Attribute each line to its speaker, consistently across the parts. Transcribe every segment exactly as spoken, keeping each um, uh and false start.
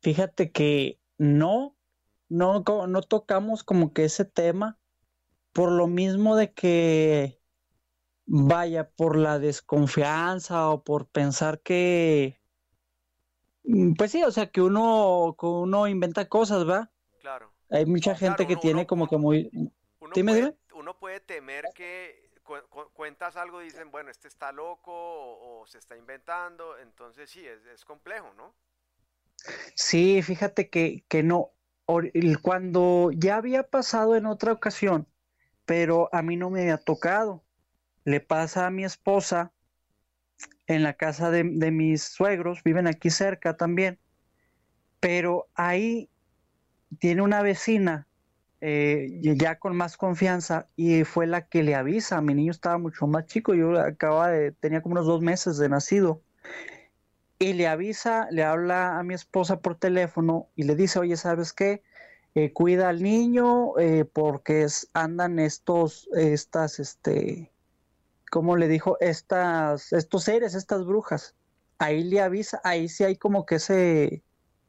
Speaker 1: Fíjate que no, no, co- no tocamos como que ese tema, por lo mismo de que, vaya, por la desconfianza o por pensar que, mm, pues sí, o sea, que uno, que uno inventa cosas, ¿va?
Speaker 2: Claro.
Speaker 1: Hay mucha gente
Speaker 2: Claro,
Speaker 1: que
Speaker 2: uno,
Speaker 1: tiene
Speaker 2: uno,
Speaker 1: como que muy...
Speaker 2: uno
Speaker 1: Dime,
Speaker 2: puede,
Speaker 1: dime.
Speaker 2: uno puede temer que cu- cu- cuentas algo y dicen, bueno, este está loco o, o se está inventando, entonces sí, es, es complejo, ¿no?
Speaker 1: Sí, fíjate que, que no. Or- el- Cuando ya había pasado en otra ocasión, pero a mí no me había tocado. Le pasa a mi esposa en la casa de, de mis suegros, viven aquí cerca también, pero ahí tiene una vecina eh, y ya con más confianza y fue la que le avisa. Mi niño estaba mucho más chico, yo acababa de, tenía como unos dos meses de nacido. Y le avisa, le habla a mi esposa por teléfono y le dice, oye, ¿sabes qué? Eh, cuida al niño eh, porque es- andan estos, estas, este, ¿cómo le dijo? Estas, estos seres, estas brujas. Ahí le avisa, ahí sí hay como que ese,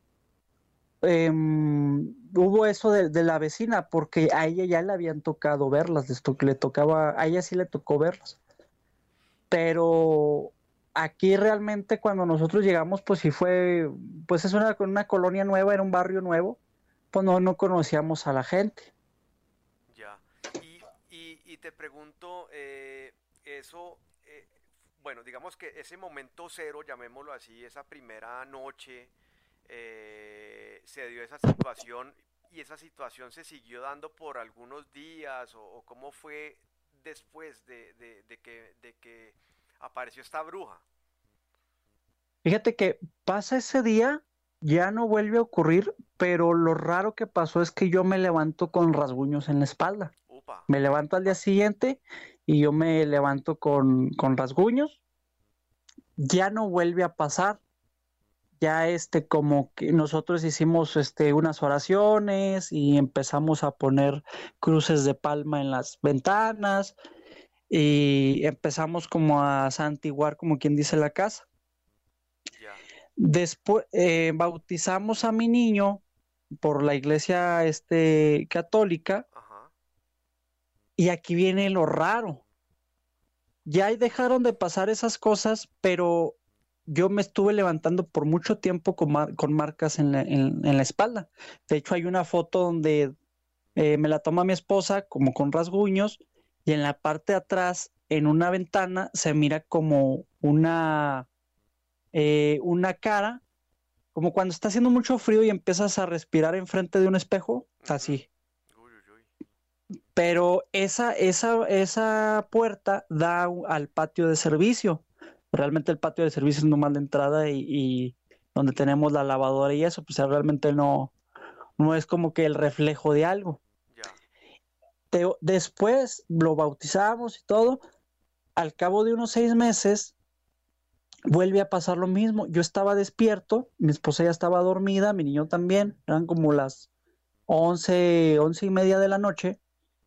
Speaker 1: em, hubo eso de, de la vecina, porque a ella ya le habían tocado verlas, les to- le tocaba, a ella sí le tocó verlas. Pero aquí realmente cuando nosotros llegamos, pues sí fue, pues es una, una colonia nueva, era un barrio nuevo, pues no, no conocíamos a la gente.
Speaker 2: Ya. Y, y, y te pregunto, eh, eso, eh, bueno, digamos que ese momento cero, llamémoslo así, esa primera noche, eh, se dio esa situación y esa situación se siguió dando por algunos días o, o cómo fue después de, de, de que, de que apareció esta bruja.
Speaker 1: Fíjate que pasa ese día, ya no vuelve a ocurrir, pero lo raro que pasó es que yo me levanto con rasguños en la espalda.
Speaker 2: Upa,
Speaker 1: Me levanto al día siguiente y yo me levanto con, con rasguños. Ya no vuelve a pasar. Ya este como que nosotros hicimos este unas oraciones y empezamos a poner cruces de palma en las ventanas y empezamos como a santiguar como quien dice la casa.
Speaker 2: ya,
Speaker 1: Después eh, bautizamos a mi niño por la iglesia este católica
Speaker 2: ajá,
Speaker 1: y aquí viene lo raro. Ya dejaron de pasar esas cosas, pero yo me estuve levantando por mucho tiempo con, mar con marcas en la, en, en la, espalda. De hecho, hay una foto donde eh, me la toma mi esposa como con rasguños y en la parte de atrás, en una ventana, se mira como una, eh, una cara, como cuando está haciendo mucho frío y empiezas a respirar enfrente de un espejo,
Speaker 2: ujú,
Speaker 1: así.
Speaker 2: uy, uy, uy,
Speaker 1: Pero esa, esa, esa puerta da al patio de servicio. Realmente el patio de servicio es nomás la entrada y, y donde tenemos la lavadora y eso, pues realmente no, no es como que el reflejo de algo.
Speaker 2: ya,
Speaker 1: Te, después lo bautizamos y todo. Al cabo de unos seis meses vuelve a pasar lo mismo. Yo estaba despierto, mi esposa ya estaba dormida, mi niño también, eran como las once, once y media de la noche.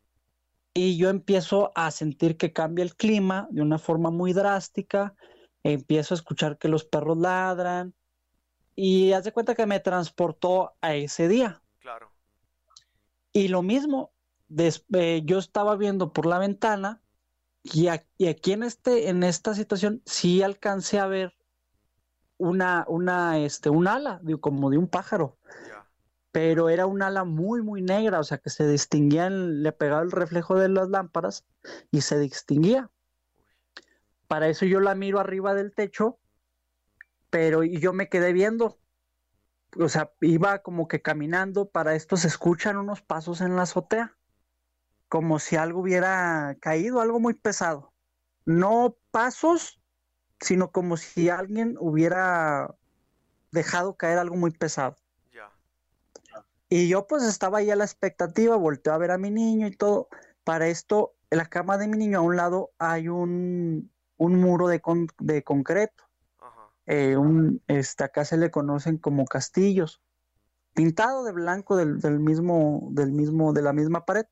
Speaker 1: Y yo empiezo a sentir que cambia el clima de una forma muy drástica, empiezo a escuchar que los perros ladran y haz de cuenta que me transportó a ese día.
Speaker 2: claro,
Speaker 1: Y lo mismo, des, eh, yo estaba viendo por la ventana y, a, y aquí en, este, en esta situación sí alcancé a ver una, una, este, un ala, de, como de un pájaro,
Speaker 2: ya,
Speaker 1: pero era un ala muy, muy negra, o sea que se distinguía, en, le pegaba el reflejo de las lámparas y se distinguía.
Speaker 2: uy,
Speaker 1: Para eso yo la miro arriba del techo, pero y yo me quedé viendo, o sea, iba como que caminando, para esto se escuchan unos pasos en la azotea, como si algo hubiera caído, algo muy pesado. No pasos, sino como si alguien hubiera dejado caer algo muy pesado.
Speaker 2: ya,
Speaker 1: Y yo pues estaba ahí a la expectativa, volteo a ver a mi niño y todo. Para esto, en la cama de mi niño a un lado hay un, un muro de, con, de concreto.
Speaker 2: ajá,
Speaker 1: Eh, un, este, acá se le conocen como castillos, pintado de blanco del, del mismo, del mismo, de la misma pared.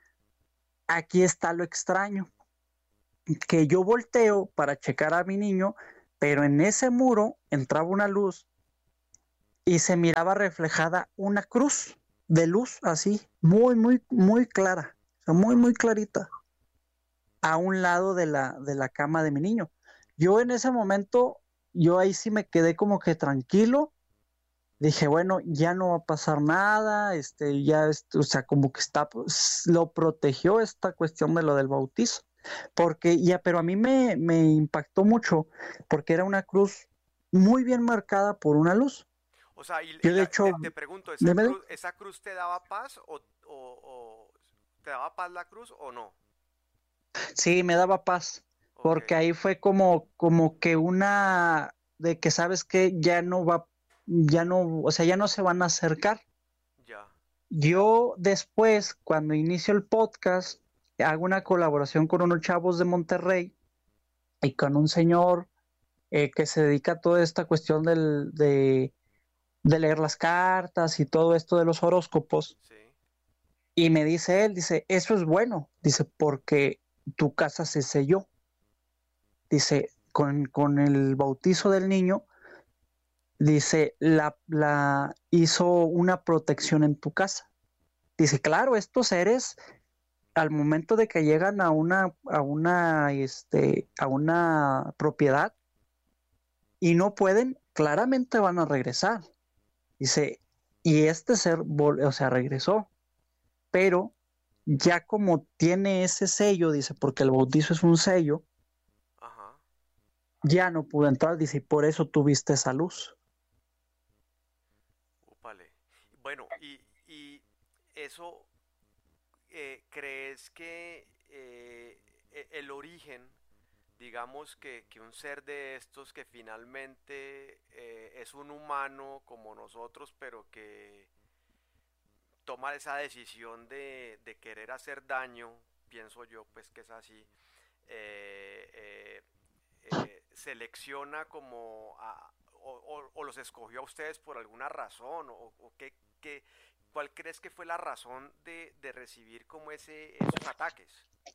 Speaker 1: Aquí está lo extraño, que yo volteo para checar a mi niño, pero en ese muro entraba una luz y se miraba reflejada una cruz de luz así, muy, muy, muy clara, o sea, muy, muy clarita, a un lado de la, de la cama de mi niño. Yo en ese momento, yo ahí sí me quedé como que tranquilo. Dije, bueno, ya no va a pasar nada, este, ya, este, o sea, como que está, pues, lo protegió esta cuestión de lo del bautizo, porque ya, pero a mí me, me impactó mucho, porque era una cruz muy bien marcada por una luz.
Speaker 2: O sea, y, y
Speaker 1: Yo de
Speaker 2: la-
Speaker 1: hecho,
Speaker 2: te, te pregunto, ¿esa
Speaker 1: dime,
Speaker 2: cruz, esa cruz te daba paz o, o- o- te daba paz la cruz o no?
Speaker 1: sí, me daba paz,
Speaker 2: Ok,
Speaker 1: porque ahí fue como, como que una, de que sabes que ya no va, ya no, o sea, ya no se van a acercar.
Speaker 2: ya,
Speaker 1: Yo después, cuando inicio el podcast, hago una colaboración con unos chavos de Monterrey y con un señor eh, que se dedica a toda esta cuestión del, de, de leer las cartas y todo esto de los horóscopos.
Speaker 2: sí,
Speaker 1: Y me dice él, dice, eso es bueno, dice, porque tu casa se selló. Dice, con, con el bautizo del niño, dice, la, la hizo una protección en tu casa. Dice, claro, estos seres al momento de que llegan a una, a una, este, a una propiedad y no pueden, claramente van a regresar. Dice, y este ser, o sea, regresó, pero ya como tiene ese sello, dice, porque el bautizo es un sello,
Speaker 2: ajá,
Speaker 1: ya no pudo entrar, dice, y por eso tuviste esa luz.
Speaker 2: úpale. Bueno, y, y eso, eh, ¿crees que eh, e- el origen, digamos que, que un ser de estos que finalmente eh, es un humano como nosotros, pero que toma esa decisión de, de querer hacer daño, pienso yo pues que es así, eh, eh, eh, selecciona como a- o, o- o los escogió a ustedes por alguna razón o, o qué, qué- cuál crees que fue la razón de, de recibir como ese, esos ataques?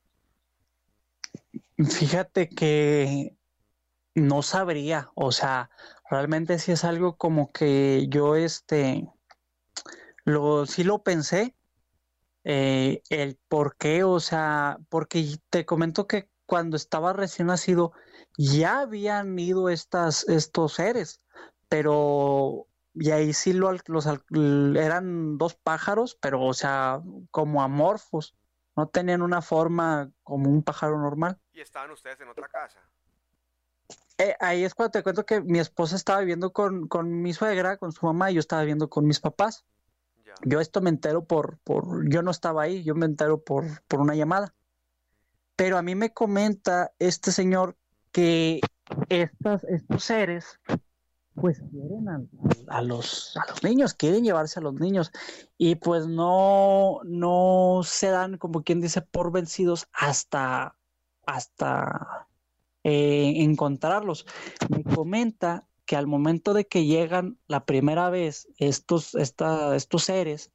Speaker 1: Fíjate que no sabría, o sea, realmente sí es algo como que yo, este, lo, sí lo pensé, eh, el por qué, o sea, porque te comento que cuando estaba recién nacido ya habían ido estas, estos seres, pero y ahí sí lo, los, eran dos pájaros, pero o sea, como amorfos, no tenían una forma como un pájaro normal.
Speaker 2: Y estaban ustedes en otra casa.
Speaker 1: Eh, ahí es cuando te cuento que mi esposa estaba viviendo con, con mi suegra, con su mamá, y yo estaba viviendo con mis papás.
Speaker 2: Ya,
Speaker 1: Yo esto me entero por, por, yo no estaba ahí, yo me entero por, por una llamada. Pero a mí me comenta este señor que estas, estos seres pues quieren a, a, los, a los niños, quieren llevarse a los niños y pues no, no se dan como quien dice por vencidos hasta, hasta eh, encontrarlos. Me comenta que al momento de que llegan la primera vez estos, esta, estos seres,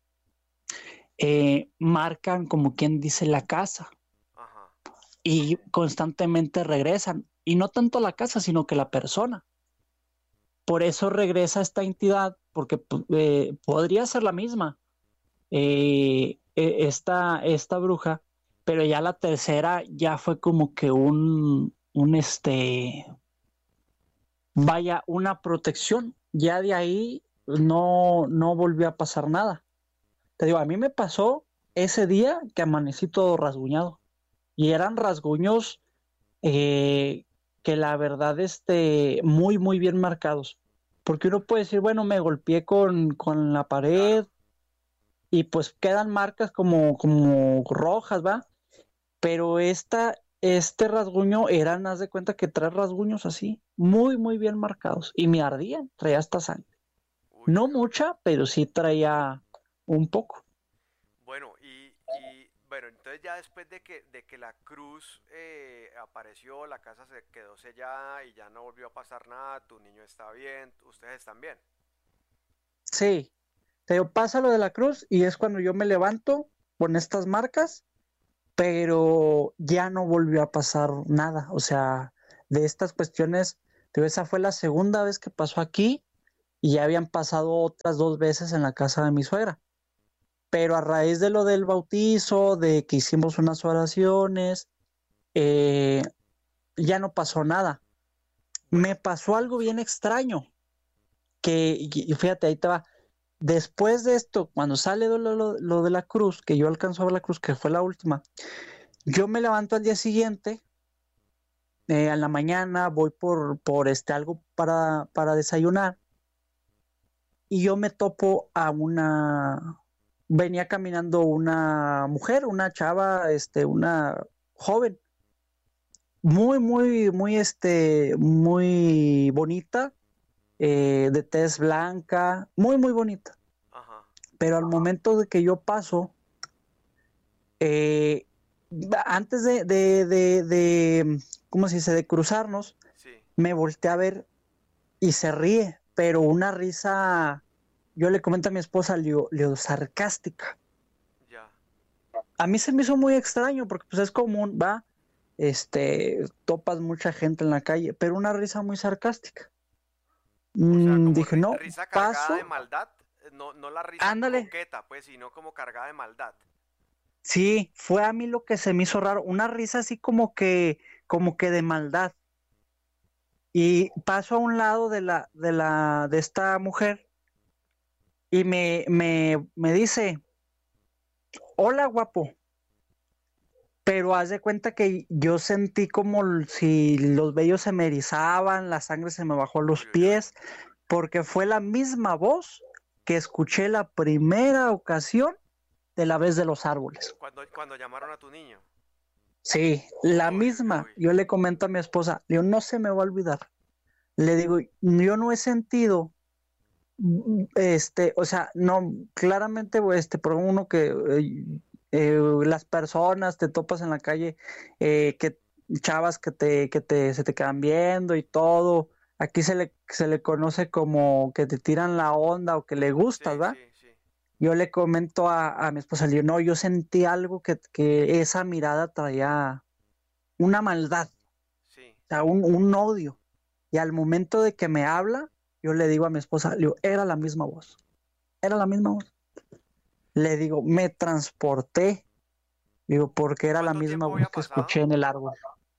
Speaker 1: eh, marcan como quien dice la casa
Speaker 2: ajá,
Speaker 1: y constantemente regresan. Y no tanto la casa, sino que la persona. Por eso regresa esta entidad, porque eh, podría ser la misma, eh, esta, esta bruja, pero ya la tercera ya fue como que un, un este, vaya, una protección. Ya de ahí no, no volvió a pasar nada. Te digo, a mí me pasó ese día que amanecí todo rasguñado. Y eran rasguños eh, que la verdad, este, muy, muy bien marcados. Porque uno puede decir, bueno, me golpeé con, con la
Speaker 2: claro.
Speaker 1: pared y pues quedan marcas como, como rojas, ¿va? Pero esta, este rasguño eran, haz de cuenta que tres rasguños así, muy, muy bien marcados. Y me ardían, traía hasta sangre.
Speaker 2: Uy,
Speaker 1: No
Speaker 2: pero
Speaker 1: mucha, pero sí traía un poco.
Speaker 2: bueno, y, y bueno, entonces ya después de que, de que la cruz eh, apareció, la casa se quedó sellada y ya no volvió a pasar nada, tu niño está bien, ustedes están bien.
Speaker 1: Sí, te digo, pasa lo de la cruz y es cuando yo me levanto con estas marcas, pero ya no volvió a pasar nada. O sea, de estas cuestiones, te digo, esa fue la segunda vez que pasó aquí y ya habían pasado otras dos veces en la casa de mi suegra. Pero a raíz de lo del bautizo, de que hicimos unas oraciones, eh, ya no pasó nada. Me
Speaker 2: Bueno,
Speaker 1: pasó algo
Speaker 2: sí,
Speaker 1: bien extraño, que, y fíjate, ahí te va. Después de esto, cuando sale lo, lo, lo de la cruz, que yo alcanzo a ver la cruz, que fue la última, yo me levanto al día siguiente, eh, a la mañana, voy por, por este, algo para, para desayunar, y yo me topo a una, venía caminando una mujer, una chava, este, una joven, muy, muy, muy, este, muy bonita, eh, de tez blanca, muy, muy bonita.
Speaker 2: ajá,
Speaker 1: Pero al momento de que yo paso, eh, antes de, de, de, de, ¿cómo se dice?, de cruzarnos,
Speaker 2: sí,
Speaker 1: me volteé a ver y se ríe, pero una risa, yo le comento a mi esposa, le digo, le digo, sarcástica.
Speaker 2: ya.
Speaker 1: A mí se me hizo muy extraño porque pues es común, va, este, topas mucha gente en la calle, pero una risa muy sarcástica.
Speaker 2: O sea,
Speaker 1: Mm,
Speaker 2: como
Speaker 1: dije,
Speaker 2: ri-
Speaker 1: no,
Speaker 2: risa cargada de
Speaker 1: paso,
Speaker 2: maldad, eh, no, no la risa
Speaker 1: ándale.
Speaker 2: coqueta, pues, sino como cargada de maldad.
Speaker 1: Sí, fue a mí lo que se me hizo raro, una risa así como que, como que de maldad. Y paso a un lado de la, de la, de esta mujer y me, me, me dice, hola guapo, pero haz de cuenta que yo sentí como si los vellos se me erizaban, la sangre se me bajó a los
Speaker 2: Uy, uy, uy.
Speaker 1: pies, porque fue la misma voz que escuché la primera ocasión de la vez de los árboles.
Speaker 2: Cuando, cuando llamaron a tu niño.
Speaker 1: Sí, la
Speaker 2: Uy, uy,
Speaker 1: misma.
Speaker 2: uy.
Speaker 1: Yo le comento a mi esposa, le digo, no se me va a olvidar. Le digo, yo no he sentido, este, o sea, no, claramente, este, por uno que eh, eh, las personas te topas en la calle, eh, que chavas que te, que te, se te quedan viendo y todo. Aquí se le, se le conoce como que te tiran la onda o que le gustas,
Speaker 2: Sí,
Speaker 1: ¿va?
Speaker 2: sí, sí,
Speaker 1: Yo le comento a, a mi esposa, le digo, no, yo sentí algo que, que esa mirada traía una maldad,
Speaker 2: sí.
Speaker 1: o sea, un, un odio. Y al momento de que me habla, yo le digo a mi esposa, le digo, era la misma voz, era la misma voz. Le digo, me transporté, digo, porque era la
Speaker 2: ¿Cuánto
Speaker 1: misma
Speaker 2: tiempo
Speaker 1: voz
Speaker 2: había
Speaker 1: que
Speaker 2: pasado?
Speaker 1: escuché en el árbol.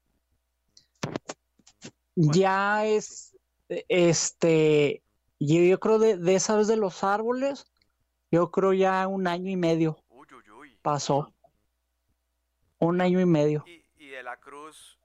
Speaker 2: ¿Cuán-
Speaker 1: Ya
Speaker 2: Sí.
Speaker 1: es, eh, este, yo, yo creo de, de esa vez de los árboles, yo creo ya un año y medio
Speaker 2: Uy, uy, uy.
Speaker 1: pasó, un
Speaker 2: No.
Speaker 1: año y medio.
Speaker 2: Y, y de la cruz,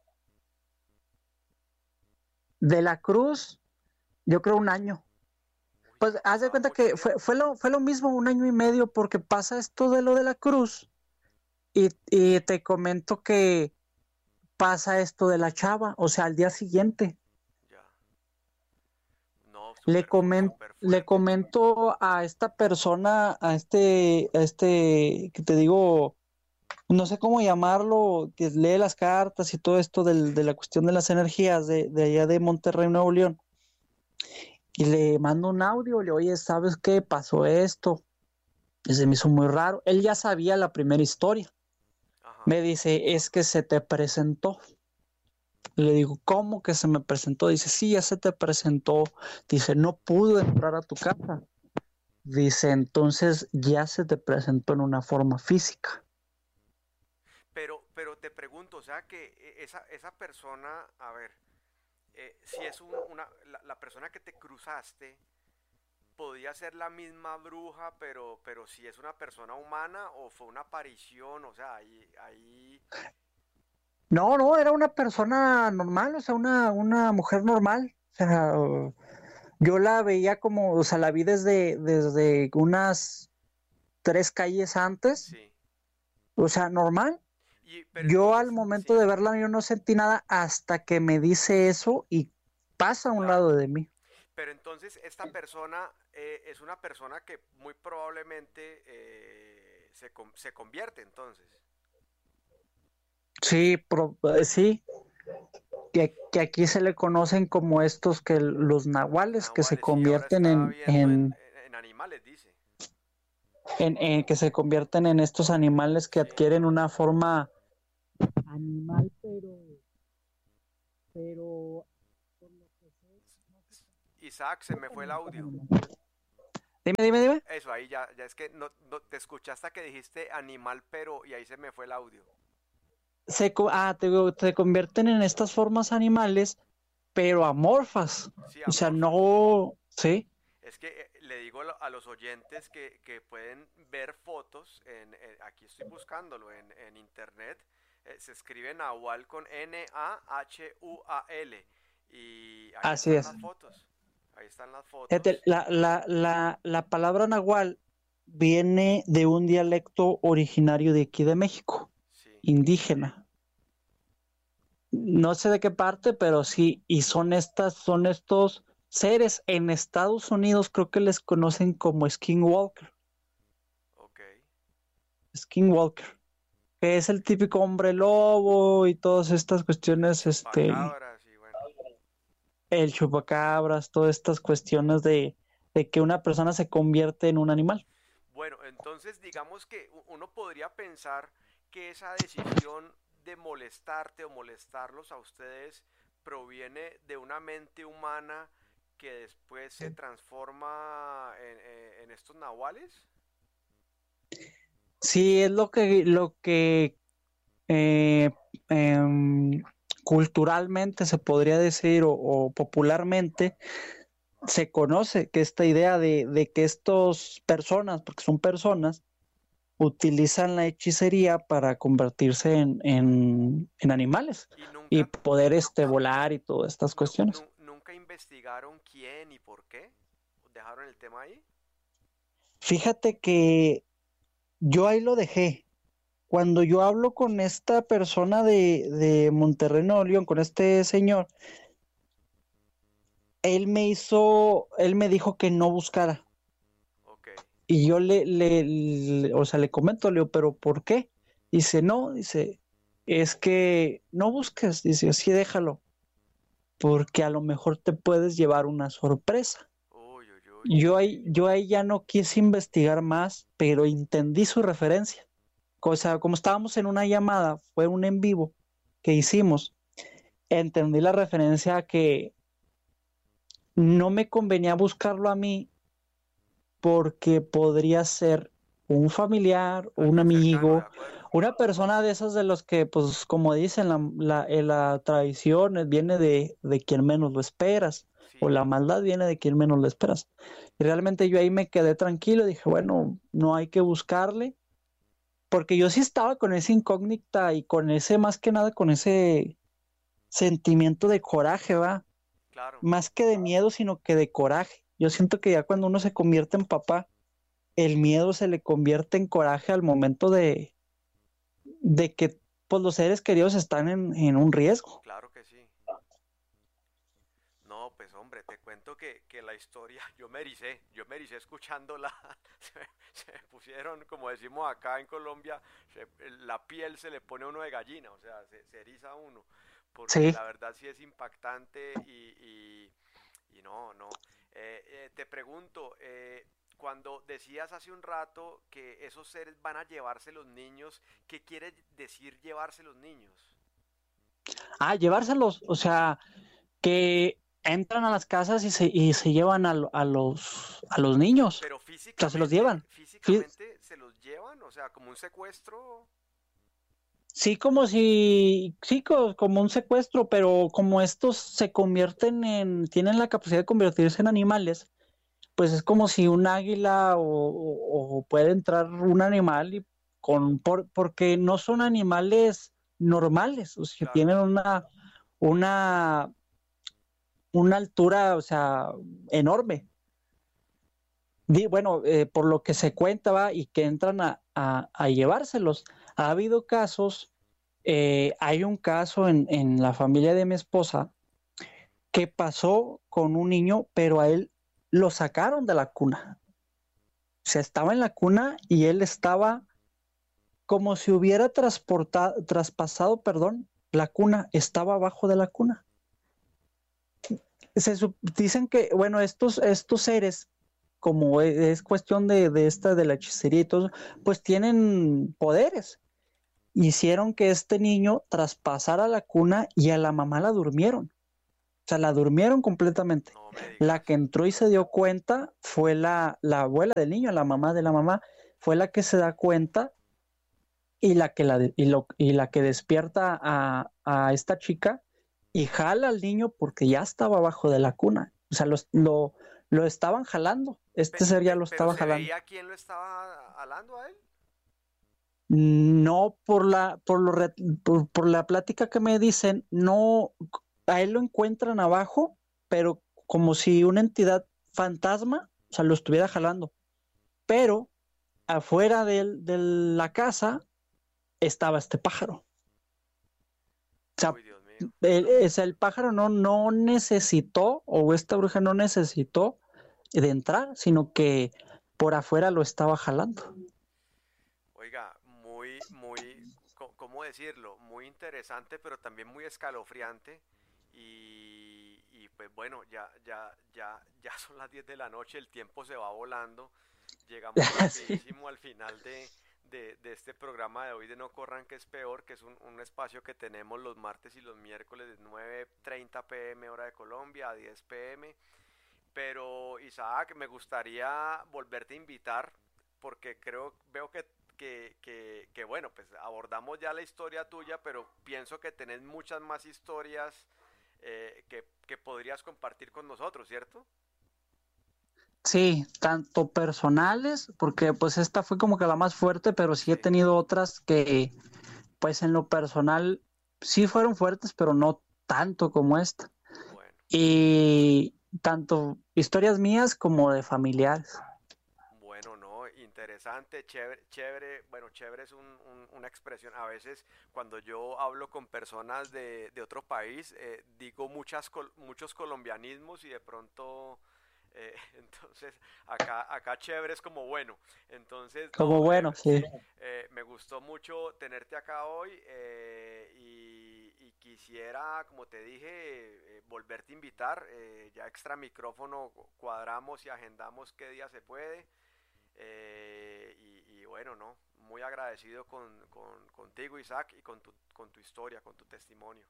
Speaker 1: De la Cruz, yo creo un año.
Speaker 2: uy,
Speaker 1: Pues
Speaker 2: ya ha
Speaker 1: haz de
Speaker 2: pasado
Speaker 1: cuenta
Speaker 2: mucho
Speaker 1: que fue,
Speaker 2: tiempo.
Speaker 1: fue, lo, fue lo mismo, un año y medio, porque pasa esto de lo de la Cruz. Y, y te comento que pasa esto de la chava, o sea, al día siguiente.
Speaker 2: Ya. No,
Speaker 1: Le
Speaker 2: súper, fu-
Speaker 1: comen,
Speaker 2: súper
Speaker 1: le
Speaker 2: fuerte.
Speaker 1: comento a esta persona, a este, a este, que te digo, no sé cómo llamarlo, que lee las cartas y todo esto del, de la cuestión de las energías de, de allá de Monterrey, Nuevo León. Y le mando un audio, le oye, ¿sabes qué? Pasó esto. Y se me hizo muy raro. Él ya sabía la primera historia.
Speaker 2: Ajá.
Speaker 1: Me dice, es que se te presentó. Le digo, ¿cómo que se me presentó? Dice, sí, ya se te presentó. Dice, no pudo entrar a tu casa. Dice, entonces ya se te presentó en una forma física.
Speaker 2: Pero, pero te pregunto, o sea que eh, esa, esa persona, a ver, eh, si es un- una, la, la persona que te cruzaste, podía ser la misma bruja, pero, pero si es una persona humana o fue una aparición, o sea, ahí, ahí,
Speaker 1: No, no, era una persona normal, o sea, una, una mujer normal. O sea, yo la veía como, o sea, la vi desde, desde unas tres calles antes,
Speaker 2: sí.
Speaker 1: o sea, normal.
Speaker 2: Y, pero
Speaker 1: Yo al
Speaker 2: entonces,
Speaker 1: momento
Speaker 2: sí,
Speaker 1: de verla yo no sentí nada hasta que me dice eso y pasa a un
Speaker 2: claro.
Speaker 1: lado de mí.
Speaker 2: Pero entonces esta persona eh, es una persona que muy probablemente eh, se, con- se convierte entonces.
Speaker 1: Sí, pro- eh, sí, que, que aquí se le conocen como estos que los nahuales que se
Speaker 2: Nahuales, sí, ahora
Speaker 1: convierten
Speaker 2: estaba
Speaker 1: en,
Speaker 2: viendo en,
Speaker 1: en,
Speaker 2: en animales, dice.
Speaker 1: en, en- que se convierten en estos animales que
Speaker 2: Sí.
Speaker 1: adquieren una forma animal, pero, pero por lo que sé, no sé
Speaker 2: Y Isaac, se me fue el audio.
Speaker 1: Dime, dime, dime.
Speaker 2: Eso, ahí ya, ya es que no, no te escuché hasta que dijiste animal, pero y ahí se me fue el audio.
Speaker 1: Se, co- ah, te, digo, te convierten en estas formas animales, pero amorfas.
Speaker 2: Sí,
Speaker 1: O sea,
Speaker 2: amorfas.
Speaker 1: no, sí,
Speaker 2: Es que eh, le digo a lo- a los oyentes que, que pueden ver fotos, en, en- aquí estoy buscándolo en, en internet, eh, se escribe Nahual con N A H U A L y ahí
Speaker 1: así
Speaker 2: están
Speaker 1: es.
Speaker 2: las fotos, ahí están las
Speaker 1: Fíjate,
Speaker 2: fotos.
Speaker 1: la, la, la, la palabra nahual viene de un dialecto originario de aquí de México,
Speaker 2: Sí,
Speaker 1: indígena. No sé de qué parte, pero sí, y son estas, son estos seres en Estados Unidos, creo que les conocen como skinwalker,
Speaker 2: ok.
Speaker 1: skinwalker, que es el típico hombre lobo y todas estas
Speaker 2: El
Speaker 1: cuestiones, este,
Speaker 2: chupacabras y bueno,
Speaker 1: el chupacabras, todas estas cuestiones de, de que una persona se convierte en un animal.
Speaker 2: bueno, entonces digamos que u- uno podría pensar que esa decisión de molestarte o molestarlos a ustedes proviene de una mente humana que después se transforma en, en- en estos nahuales.
Speaker 1: Sí, es lo que, lo que eh, em, culturalmente se podría decir o, o popularmente se conoce que esta idea de, de que estas personas, porque son personas, utilizan la hechicería para convertirse en, en, en animales
Speaker 2: Y
Speaker 1: y
Speaker 2: nunca,
Speaker 1: poder este, volar y todas estas
Speaker 2: nu-
Speaker 1: cuestiones.
Speaker 2: nu- nunca investigaron quién y por qué. ¿Dejaron el tema ahí?
Speaker 1: Fíjate que yo ahí lo dejé. Cuando yo hablo con esta persona de, de Monterrey, Nuevo León, con este señor, él me hizo, él me dijo que no buscara.
Speaker 2: Ok,
Speaker 1: Y yo le, le, le- o sea, le comento, le digo, pero ¿por qué? Dice, no, dice, es que no busques, dice, así déjalo, porque a lo mejor te puedes llevar una sorpresa.
Speaker 2: uy, uy, uy.
Speaker 1: Yo ahí, yo ahí ya no quise investigar más, pero entendí su referencia. O sea, como estábamos en una llamada, fue un en vivo que hicimos, entendí la referencia a que no me convenía buscarlo a mí porque podría ser un familiar, un
Speaker 2: Alguien cercano, ¿de
Speaker 1: amigo,
Speaker 2: acuerdo?
Speaker 1: una persona de esas de los que, pues, como dicen, la, la, eh, la tradición viene de, de quien menos lo esperas, o
Speaker 2: Sí,
Speaker 1: la maldad viene de quien menos lo esperas. Y realmente yo ahí me quedé tranquilo, dije, bueno, no hay que buscarle, porque yo sí estaba con esa incógnita y con ese, más que nada, con ese sentimiento de coraje, ¿va?
Speaker 2: claro.
Speaker 1: Más que de miedo, sino que de coraje. Yo siento que ya cuando uno se convierte en papá, el miedo se le convierte en coraje al momento de, de que pues, los seres queridos están en, en un riesgo.
Speaker 2: Claro que sí. No, pues hombre, te cuento que, que la historia, yo me ericé, yo me ericé escuchándola, se, me se me pusieron, como decimos acá en Colombia, se- la piel se le pone a uno de gallina, o sea, se, se eriza a uno, porque
Speaker 1: Sí.
Speaker 2: la verdad sí es impactante y, y, y no, no. Eh, eh, te pregunto, eh, cuando decías hace un rato que esos seres van a llevarse los niños, ¿qué quiere decir llevarse los niños?
Speaker 1: Ah, llevárselos, o sea, que entran a las casas y se, y se llevan a, lo- a los, a los niños.
Speaker 2: Pero
Speaker 1: O sea, se los
Speaker 2: físicamente,
Speaker 1: llevan. Fí-
Speaker 2: físicamente se los llevan, o sea, como un secuestro.
Speaker 1: Sí, como si, sí, co- como un secuestro, pero como estos se convierten en, tienen la capacidad de convertirse en animales, pues es como si un águila o, o- o puede entrar un animal y con por, porque no son animales normales, o sea,
Speaker 2: Claro,
Speaker 1: tienen una una una altura, o sea, enorme. Di, bueno, eh, por lo que se cuenta va y que entran a, a, a llevárselos. Ha habido casos, eh, hay un caso en, en la familia de mi esposa que pasó con un niño, pero a él lo sacaron de la cuna. O sea, estaba en la cuna y él estaba como si hubiera transportado, traspasado, perdón, la cuna, estaba abajo de la cuna. Se dicen que, bueno, estos, estos seres, como es, es cuestión de, de, esta, de la hechicería y todo, pues tienen poderes. Hicieron que este niño traspasara la cuna y a la mamá la durmieron. O sea, la durmieron completamente.
Speaker 2: No me
Speaker 1: La que
Speaker 2: digas.
Speaker 1: entró y se dio cuenta fue la, la abuela del niño, la mamá de la mamá, fue la que se da cuenta y la que, la, de- y lo, y la que despierta a, a esta chica y jala al niño porque ya estaba abajo de la cuna. O sea, los- lo, lo estaban jalando. Este
Speaker 2: Pe-
Speaker 1: ser ya
Speaker 2: pe-
Speaker 1: lo
Speaker 2: pero
Speaker 1: estaba
Speaker 2: se
Speaker 1: jalando.
Speaker 2: veía quién lo estaba hablando a él.
Speaker 1: No por la, por, lo re- por, por la plática que me dicen, no, a él lo encuentran abajo, pero como si una entidad fantasma, o sea, lo estuviera jalando. Pero afuera del- de la casa estaba este pájaro. O sea,
Speaker 2: Uy, Dios mío.
Speaker 1: el, es el pájaro no, no necesitó, o esta bruja no necesitó de entrar, sino que por afuera lo estaba jalando.
Speaker 2: Oiga, muy, muy, co- ¿cómo decirlo? Muy interesante, pero también muy escalofriante. Y, y pues bueno, ya, ya, ya, ya son las diez de la noche, el tiempo se va volando. Llegamos
Speaker 1: Sí.
Speaker 2: rapidísimo al final de, de, de este programa de hoy de No Corran que es peor, que es un, un espacio que tenemos los martes y los miércoles de nueve treinta pm hora de Colombia a diez pm. Pero Isaac, me gustaría volverte a invitar porque creo, veo que, que, que, que, bueno, pues abordamos ya la historia tuya, pero pienso que tenés muchas más historias eh, que, que podrías compartir con nosotros, ¿cierto?
Speaker 1: Sí, tanto personales, porque pues esta fue como que la más fuerte, pero sí he
Speaker 2: Sí,
Speaker 1: tenido otras que pues en lo personal sí fueron fuertes, pero no tanto como esta.
Speaker 2: bueno.
Speaker 1: Y tanto historias mías como de familiares.
Speaker 2: Bueno, no, interesante, chévere, chévere, bueno, chévere es un, un- una expresión. A veces cuando yo hablo con personas de, de otro país, eh, digo muchas, col- muchos colombianismos y de pronto, eh, entonces, acá, acá chévere es como bueno. Entonces,
Speaker 1: Como
Speaker 2: no, eh,
Speaker 1: bueno, sí.
Speaker 2: sí, eh, me gustó mucho tenerte acá hoy eh, y, y quisiera, como te dije, eh, volverte a invitar. Eh, ya extra micrófono cuadramos y agendamos qué día se puede. Eh, y, y bueno, no, muy agradecido con, con- contigo, Isaac, y con tu, con tu historia, con tu testimonio.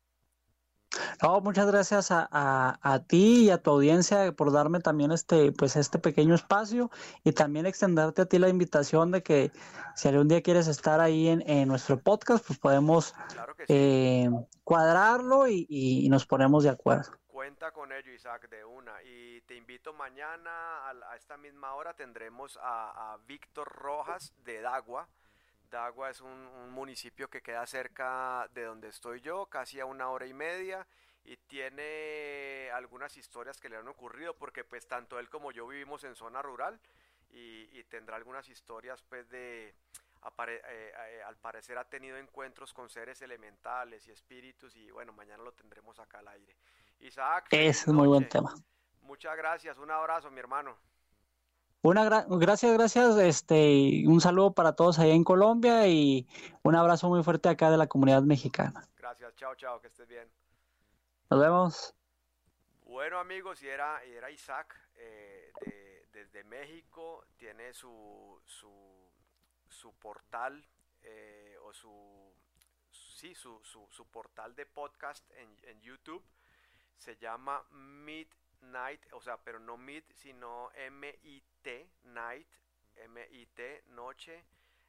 Speaker 1: No, muchas gracias a, a, a ti y a tu audiencia por darme también este, pues este pequeño espacio y también extenderte a ti la invitación de que si algún día quieres estar ahí en, en nuestro podcast, pues podemos
Speaker 2: Claro que sí,
Speaker 1: eh, cuadrarlo y, y nos ponemos de acuerdo.
Speaker 2: cuenta con ello, Isaac, de una. Y te invito mañana a, la- a esta misma hora, tendremos a, a Víctor Rojas de Dagua. Dagua es un, un municipio que queda cerca de donde estoy yo, casi a una hora y media, y tiene algunas historias que le han ocurrido, porque pues tanto él como yo vivimos en zona rural, y, y tendrá algunas historias pues de, apare- eh, eh, al parecer ha tenido encuentros con seres elementales y espíritus, y bueno, mañana lo tendremos acá al aire. Isaac, feliz
Speaker 1: Ese es muy buen
Speaker 2: noche.
Speaker 1: tema.
Speaker 2: Muchas gracias, un abrazo, mi hermano.
Speaker 1: Una gra- gracias, gracias, este, y un saludo para todos allá en Colombia y un abrazo muy fuerte acá de la comunidad mexicana.
Speaker 2: Gracias, chao, chao, que estés bien.
Speaker 1: Nos vemos.
Speaker 2: Bueno amigos, y era, y era Isaac eh, de- desde México, tiene su, su, su portal eh, o su, sí, su, su, su portal de podcast en, en YouTube, se llama Midnight, o sea, pero no Mid, sino M I T, Night, M I T, noche,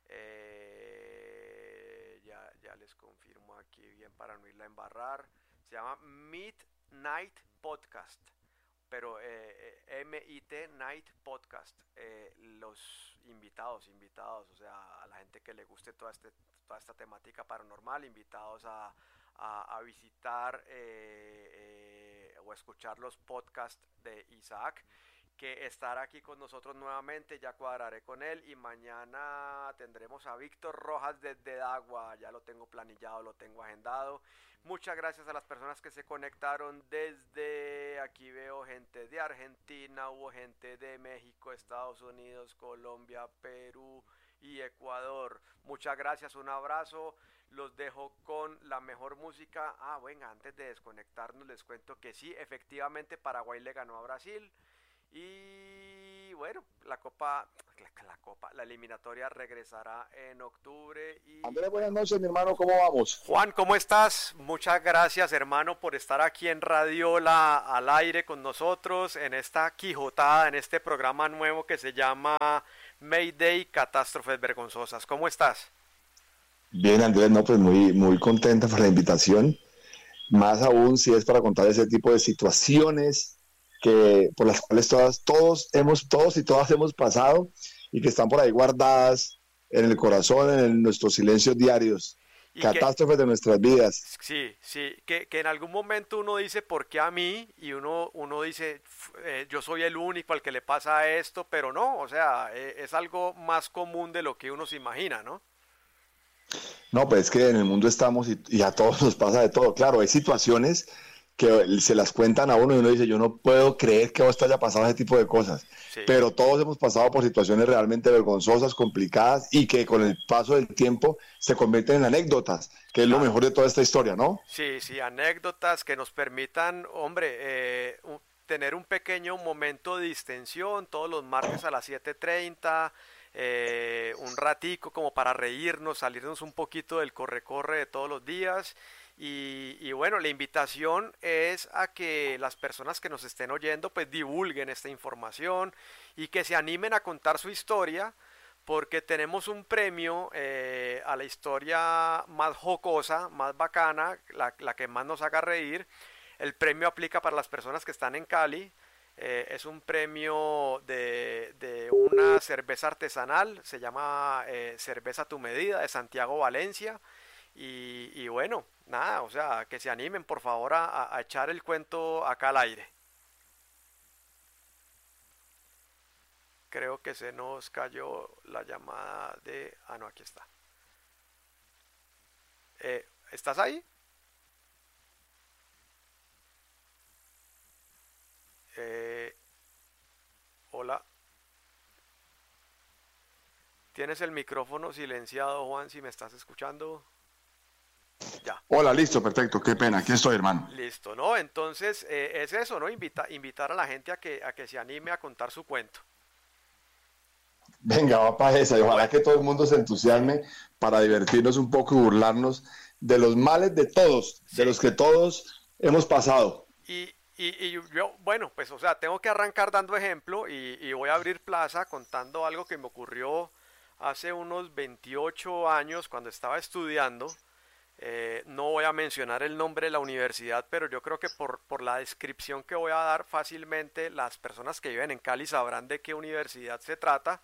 Speaker 2: eh, ya, ya les confirmo aquí bien para no irla a embarrar, se llama Midnight Podcast, pero eh, eh, M I T Night Podcast. Eh, los invitados, invitados, o sea, a la gente que le guste toda, este, toda esta temática paranormal, invitados a, a, a visitar eh, eh, o escuchar los podcasts de Isaac, que estará aquí con nosotros nuevamente, ya cuadraré con él y mañana tendremos a Víctor Rojas desde Dagua, ya lo tengo planillado, lo tengo agendado. Muchas gracias a las personas que se conectaron desde aquí, veo gente de Argentina, hubo gente de México, Estados Unidos, Colombia, Perú y Ecuador. Muchas gracias, un abrazo. Los dejo con la mejor música. Ah, venga, antes de desconectarnos les cuento que sí, efectivamente Paraguay le ganó a Brasil. Y bueno, la copa, la, la copa, la eliminatoria regresará en octubre y
Speaker 3: Andrés, buenas
Speaker 2: bueno.
Speaker 3: noches, mi hermano, ¿cómo vamos?
Speaker 2: Juan, ¿cómo estás? Muchas gracias, hermano, por estar aquí en Radiola al aire con nosotros en esta quijotada, en este programa nuevo que se llama Mayday, Catástrofes Vergonzosas. ¿Cómo estás?
Speaker 3: Bien, Andrés, no, pues muy, muy contenta por la invitación, más aún si es para contar ese tipo de situaciones que por las cuales todas, todos hemos, todos y todas hemos pasado y que están por ahí guardadas en el corazón, en nuestros silencios diarios,
Speaker 2: Y que,
Speaker 3: catástrofes de nuestras vidas.
Speaker 2: sí, sí, que, que en algún momento uno dice, ¿por qué a mí? Y uno, uno dice, eh, yo soy el único al que le pasa esto, pero no, o sea, eh, es algo más común de lo que uno se imagina, ¿no?
Speaker 3: No, pues es que en el mundo estamos y, y a todos nos pasa de todo. Claro, hay situaciones que se las cuentan a uno y uno dice, yo no puedo creer que a vos te haya pasado ese tipo de cosas.
Speaker 2: Sí,
Speaker 3: Pero todos hemos pasado por situaciones realmente vergonzosas, complicadas y que con el paso del tiempo se convierten en anécdotas, que es lo
Speaker 2: claro.
Speaker 3: mejor de toda esta historia, ¿no?
Speaker 2: Sí, sí, anécdotas que nos permitan, hombre, eh, un- tener un pequeño momento de distensión todos los martes a las siete treinta, eh, un ratico como para reírnos, salirnos un poquito del corre-corre de todos los días. Y, y bueno, la invitación es a que las personas que nos estén oyendo pues divulguen esta información y que se animen a contar su historia porque tenemos un premio eh, a la historia más jocosa, más bacana, la, la que más nos haga reír. El premio aplica para las personas que están en Cali. Eh, es un premio de, de una cerveza artesanal, se llama eh, Cerveza a tu Medida, de Santiago Valencia. Y, y bueno, nada, o sea, que se animen por favor a, a echar el cuento acá al aire. Creo que se nos cayó la llamada de... Ah, no, aquí está. Eh, ¿Estás ahí? Eh, hola. Tienes el micrófono silenciado, Juan, si me estás escuchando. Ya.
Speaker 3: Hola, listo, perfecto, qué pena, aquí estoy, hermano.
Speaker 2: Listo, ¿no? Entonces, eh, es eso, ¿no? Invita, invitar a la gente a que, a que se anime a contar su cuento.
Speaker 3: Venga, va para esa y ojalá
Speaker 2: Bueno,
Speaker 3: que todo el mundo se
Speaker 2: sí,
Speaker 3: entusiasme para divertirnos un poco y burlarnos de los males de todos, de
Speaker 2: sí.
Speaker 3: los que todos hemos pasado.
Speaker 2: Y, y, y yo, bueno, pues, o sea, tengo que arrancar dando ejemplo y, y voy a abrir plaza contando algo que me ocurrió hace unos veintiocho años cuando estaba estudiando. Eh, no voy a mencionar el nombre de la universidad, pero yo creo que por, por la descripción que voy a dar fácilmente las personas que viven en Cali sabrán de qué universidad se trata.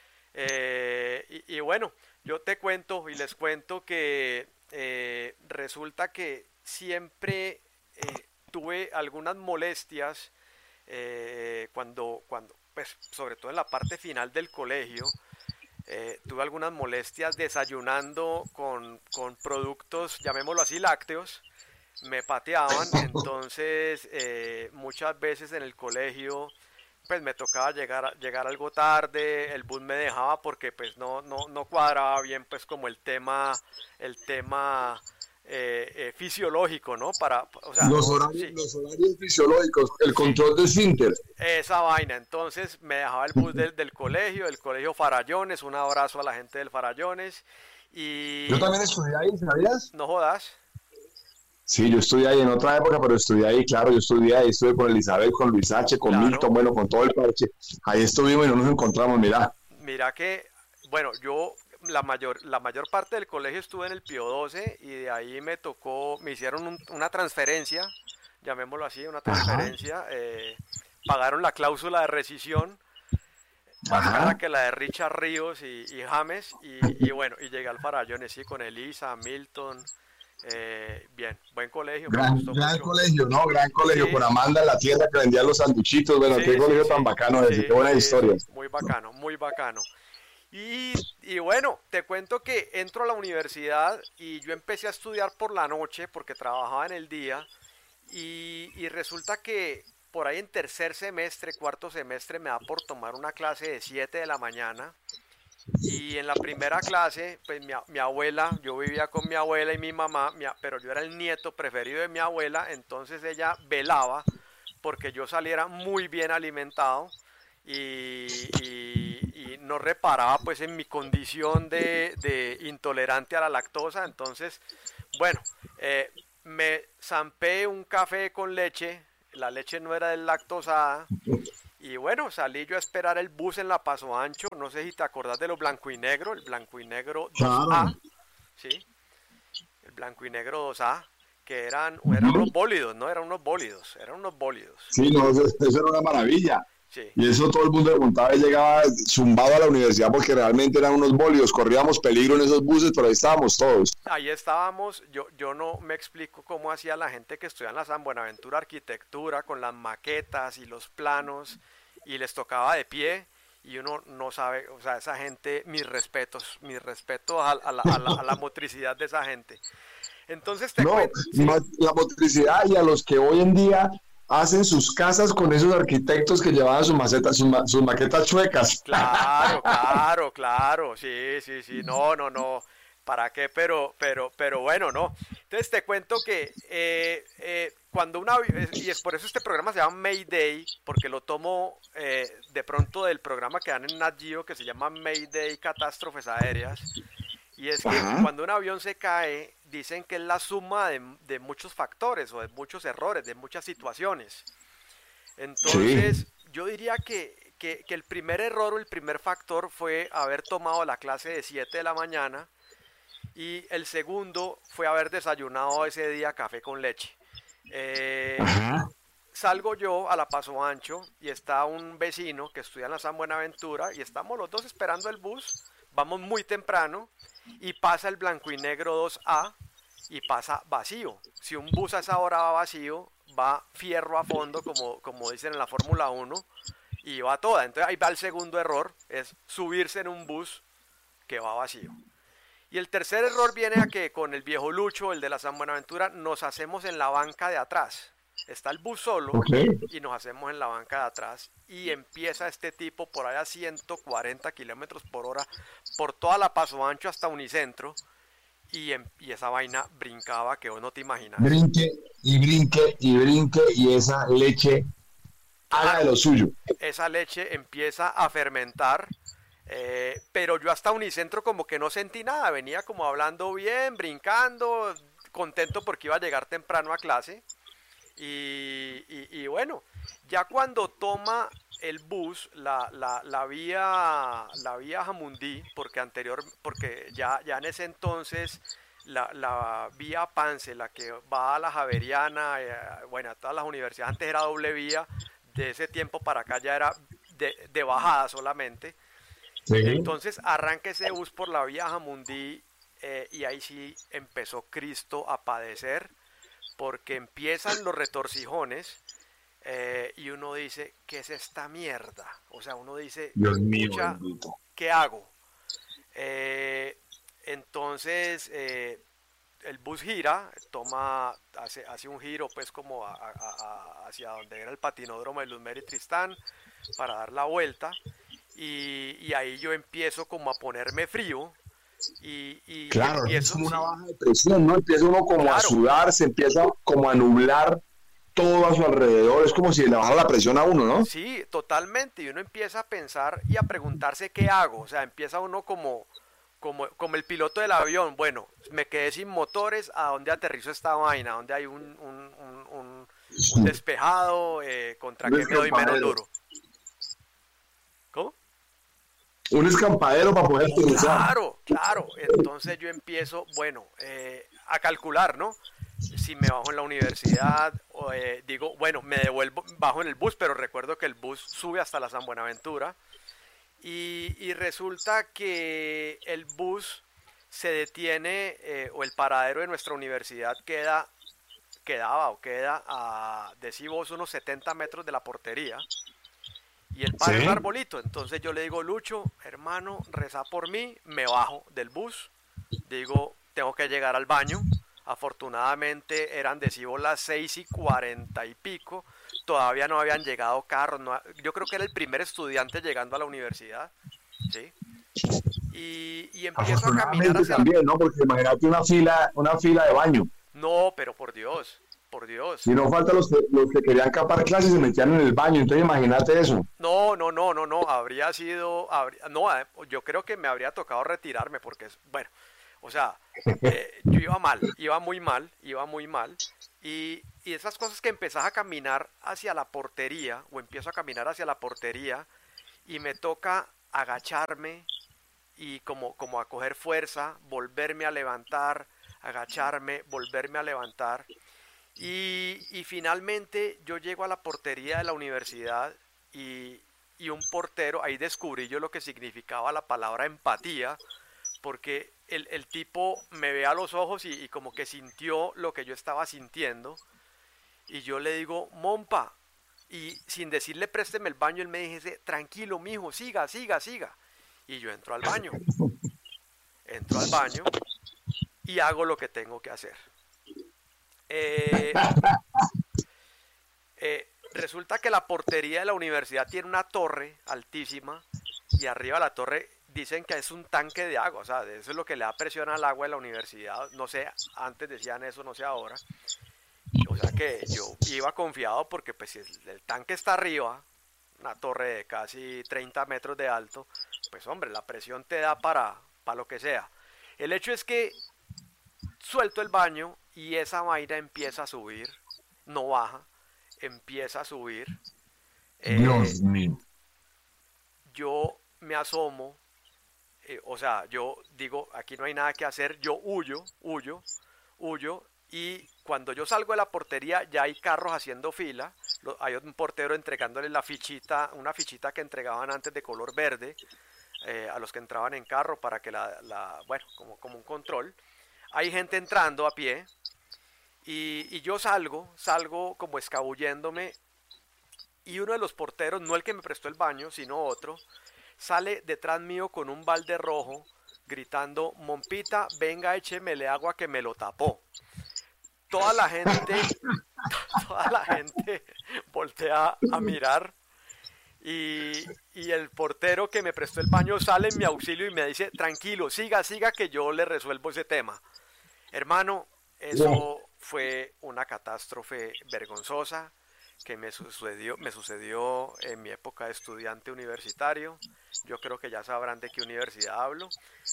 Speaker 2: Eh, y, y bueno, yo te cuento y les cuento que eh, resulta que siempre eh, tuve algunas molestias eh, cuando, cuando, pues sobre todo en la parte final del colegio, eh, tuve algunas molestias desayunando con, con productos, llamémoslo así, lácteos, me pateaban, entonces eh, muchas veces en el colegio pues me tocaba llegar, llegar algo tarde, el bus me dejaba porque pues no, no, no cuadraba bien pues como el tema, el tema eh, eh, fisiológico, ¿no? Para, o sea,
Speaker 3: Los
Speaker 2: no,
Speaker 3: horarios,
Speaker 2: sí,
Speaker 3: los horarios fisiológicos, el
Speaker 2: sí,
Speaker 3: control del esfínter.
Speaker 2: esa vaina, entonces me dejaba el bus del, del colegio, del colegio Farallones, un abrazo a la gente del Farallones
Speaker 3: Yo
Speaker 2: y
Speaker 3: también estudié ahí, ¿sabías?
Speaker 2: no jodas,
Speaker 3: Sí, yo estudié ahí en otra época, pero estudié ahí, claro, yo estudié ahí, estuve con Elizabeth, con Luis H., con Milton,
Speaker 2: claro,
Speaker 3: bueno, con todo el parche. Ahí estuvimos y no nos encontramos, mira.
Speaker 2: mira que, bueno, yo la mayor, la mayor parte del colegio estuve en el Pío doce y de ahí me tocó, me hicieron un- una transferencia, llamémoslo así, una
Speaker 3: Ajá,
Speaker 2: transferencia, eh, pagaron la cláusula de rescisión, más cara
Speaker 3: ajá.
Speaker 2: que la de Richard Ríos y, y James, y, y bueno, y llegué al Farallones, sí, con Elisa, Milton, eh, bien, buen colegio, me
Speaker 3: Gran,
Speaker 2: gustó
Speaker 3: gran
Speaker 2: mucho.
Speaker 3: colegio, ¿no? Gran colegio, con
Speaker 2: Sí,
Speaker 3: Amanda en la tienda que vendía los sanduchitos. Bueno, qué
Speaker 2: sí, sí,
Speaker 3: colegio tan
Speaker 2: sí,
Speaker 3: bacano ese, qué
Speaker 2: sí,
Speaker 3: buena
Speaker 2: sí,
Speaker 3: historia.
Speaker 2: sí, muy bacano, muy bacano. Y, y bueno, te cuento que entro a la universidad y yo empecé a estudiar por la noche porque trabajaba en el día y, y resulta que por ahí en tercer semestre, cuarto semestre me da por tomar una clase de siete de la mañana y en la primera clase, pues mi, a- mi abuela, yo vivía con mi abuela y mi mamá, mi a- pero yo era el nieto preferido de mi abuela, entonces ella velaba porque yo saliera muy bien alimentado y, y, y no reparaba pues en mi condición de, de intolerante a la lactosa. Entonces, bueno, eh, me zampé un café con leche, la leche no era deslactosada, y bueno, salí yo a esperar el bus en la Paso Ancho. No sé si te acordás de lo blanco y negro, el blanco y negro dos A,
Speaker 3: Claro.
Speaker 2: ¿sí? El blanco y negro dos A, que eran, eran unos bólidos, ¿no? Eran unos bólidos, eran unos bólidos.
Speaker 3: Sí, no, eso, eso era una maravilla.
Speaker 2: Sí.
Speaker 3: Y eso todo el mundo le montaba y llegaba zumbado a la universidad porque realmente eran unos bólidos, corríamos peligro en esos buses, pero ahí estábamos todos.
Speaker 2: Ahí estábamos, yo, yo no me explico cómo hacía la gente que estudia en la San Buenaventura Arquitectura con las maquetas y los planos y les tocaba de pie y uno no sabe, o sea, esa gente, mis respetos, mis respetos a, a, la, a, la, a la motricidad de esa gente. Entonces te
Speaker 3: No,
Speaker 2: cuento. ¿Sí?
Speaker 3: la motricidad y a los que hoy en día hacen sus casas con esos arquitectos que llevaban sus, macetas, sus, ma, sus maquetas chuecas.
Speaker 2: Claro, claro, claro, sí, sí, sí, no, no, no, ¿para qué? Pero, pero, pero bueno, no. Entonces te cuento que eh, eh, cuando una, y es por eso este programa se llama Mayday, porque lo tomo eh, de pronto del programa que dan en Nat Geo que se llama Mayday Catástrofes Aéreas. Y es que Ajá. cuando un avión se cae, dicen que es la suma de, de muchos factores o de muchos errores, de muchas situaciones. Entonces, sí. yo diría que, que, que el primer error o el primer factor fue haber tomado la clase de siete de la mañana y el segundo fue haber desayunado ese día café con leche. Eh, salgo yo a la Paso Ancho y está un vecino que estudia en la San Buenaventura y estamos los dos esperando el bus, vamos muy temprano. Y pasa el blanco y negro dos A y pasa vacío. Si un bus a esa hora va vacío, va fierro a fondo, como, como dicen en la Fórmula uno, y va toda. Entonces ahí va el segundo error, es subirse en un bus que va vacío. Y el tercer error viene a que con el viejo Lucho, el de la San Buenaventura, nos hacemos en la banca de atrás. Está el bus solo okay. y nos hacemos en la banca de atrás y empieza este tipo por allá a ciento cuarenta kilómetros por hora por toda la Paso Ancho hasta Unicentro y, en, y esa vaina brincaba que vos no te imaginas.
Speaker 3: Brinque y brinque y brinque y esa leche haga ah, de lo suyo.
Speaker 2: Esa leche empieza a fermentar, eh, pero yo hasta Unicentro como que no sentí nada, venía como hablando bien, brincando, contento porque iba a llegar temprano a clase. Y, y, y bueno, ya cuando toma el bus la, la, la vía la vía Jamundí, porque anterior, porque ya, ya en ese entonces la, la vía Pance, la que va a la Javeriana, eh, bueno, a todas las universidades, antes era doble vía, de ese tiempo para acá ya era de, de bajada solamente. Sí. Entonces arranca ese bus por la vía Jamundí eh, y ahí sí empezó Cristo a padecer. Porque empiezan los retorcijones eh, y uno dice, ¿qué es esta mierda? O sea, uno dice,
Speaker 3: Dios mío,
Speaker 2: ¿qué hago? Eh, entonces, eh, el bus gira, toma, hace, hace un giro pues como a, a, a, hacia donde era el patinódromo de Luz Mary Tristán para dar la vuelta y, y ahí yo empiezo como a ponerme frío. Y, y
Speaker 3: claro,
Speaker 2: empiezo,
Speaker 3: es como
Speaker 2: sí.
Speaker 3: una baja de presión, ¿no? Empieza uno como
Speaker 2: claro.
Speaker 3: a sudar, se empieza como a nublar todo a su alrededor, es como si le bajara la presión a uno, ¿no?
Speaker 2: Sí, totalmente, y uno empieza a pensar y a preguntarse qué hago, o sea, empieza uno como, como, como el piloto del avión, bueno, me quedé sin motores, ¿a dónde aterrizo esta vaina? ¿A dónde hay un, un, un, un, un despejado? Eh, ¿Contra qué me doy menos duro? ¿Cómo?
Speaker 3: Un escampadero para poder utilizar.
Speaker 2: Claro, claro. Entonces yo empiezo, bueno, eh, a calcular, ¿no? Si me bajo en la universidad, o, eh, digo, bueno, me devuelvo, bajo en el bus, pero recuerdo que el bus sube hasta la San Buenaventura. Y, y resulta que el bus se detiene, eh, o el paradero de nuestra universidad queda, quedaba o queda a, decís vos, unos setenta metros de la portería. Y el padre es un arbolito, entonces yo le digo, Lucho, hermano, reza por mí, me bajo del bus, digo, tengo que llegar al baño, afortunadamente eran de Cibo las seis y cuarenta y pico, todavía no habían llegado carros, no, yo creo que era el primer estudiante llegando a la universidad, ¿sí? Y, y empiezo a caminar hacia
Speaker 3: también, ¿no? Porque imagínate una fila, una fila de baño.
Speaker 2: No, pero por Dios, por Dios.
Speaker 3: Y no falta los que, los que querían capar clases y se metían en el baño, entonces imagínate eso.
Speaker 2: No, no, no, no, no, habría sido, habría, no, eh, yo creo que me habría tocado retirarme porque, es- bueno, o sea, eh, yo iba mal, iba muy mal, iba muy mal, y, y esas cosas que empezás a caminar hacia la portería, o empiezo a caminar hacia la portería, y me toca agacharme y como, como a coger fuerza, volverme a levantar, agacharme, volverme a levantar. Y, y finalmente yo llego a la portería de la universidad y, y un portero, ahí descubrí yo lo que significaba la palabra empatía, porque el, el tipo me ve a los ojos y, y como que sintió lo que yo estaba sintiendo. Y yo le digo, Mompa, y sin decirle présteme el baño, él me dice, tranquilo, mijo, siga, siga, siga. Y yo entro al baño, entro al baño y hago lo que tengo que hacer. Eh, eh, Resulta que la portería de la universidad tiene una torre altísima y arriba de la torre dicen que es un tanque de agua, o sea, eso es lo que le da presión al agua de la universidad, no sé, antes decían eso, no sé ahora. O sea que yo iba confiado porque pues si el, el tanque está arriba, una torre de casi treinta metros de alto, pues hombre, la presión te da para, para lo que sea. El hecho es que suelto el baño y esa vaina empieza a subir, no baja, empieza a subir. Eh,
Speaker 3: Dios mío.
Speaker 2: yo me asomo, eh, o sea, yo digo, aquí no hay nada que hacer, yo huyo, huyo, huyo, y cuando yo salgo de la portería ya hay carros haciendo fila, lo- hay un portero entregándole la fichita, una fichita que entregaban antes de color verde, eh, a los que entraban en carro para que la, la bueno, como, como un control. Hay gente entrando a pie y, y yo salgo, salgo como escabulléndome y uno de los porteros, no el que me prestó el baño, sino otro, sale detrás mío con un balde rojo gritando, Mompita, venga, échemele agua que me lo tapó. Toda la gente, toda la gente voltea a mirar y, y el portero que me prestó el baño sale en mi auxilio y me dice, tranquilo, siga, siga que yo le resuelvo ese tema. Hermano, eso fue una catástrofe vergonzosa que me sucedió, me sucedió en mi época de estudiante universitario. Yo creo que ya sabrán de qué universidad hablo.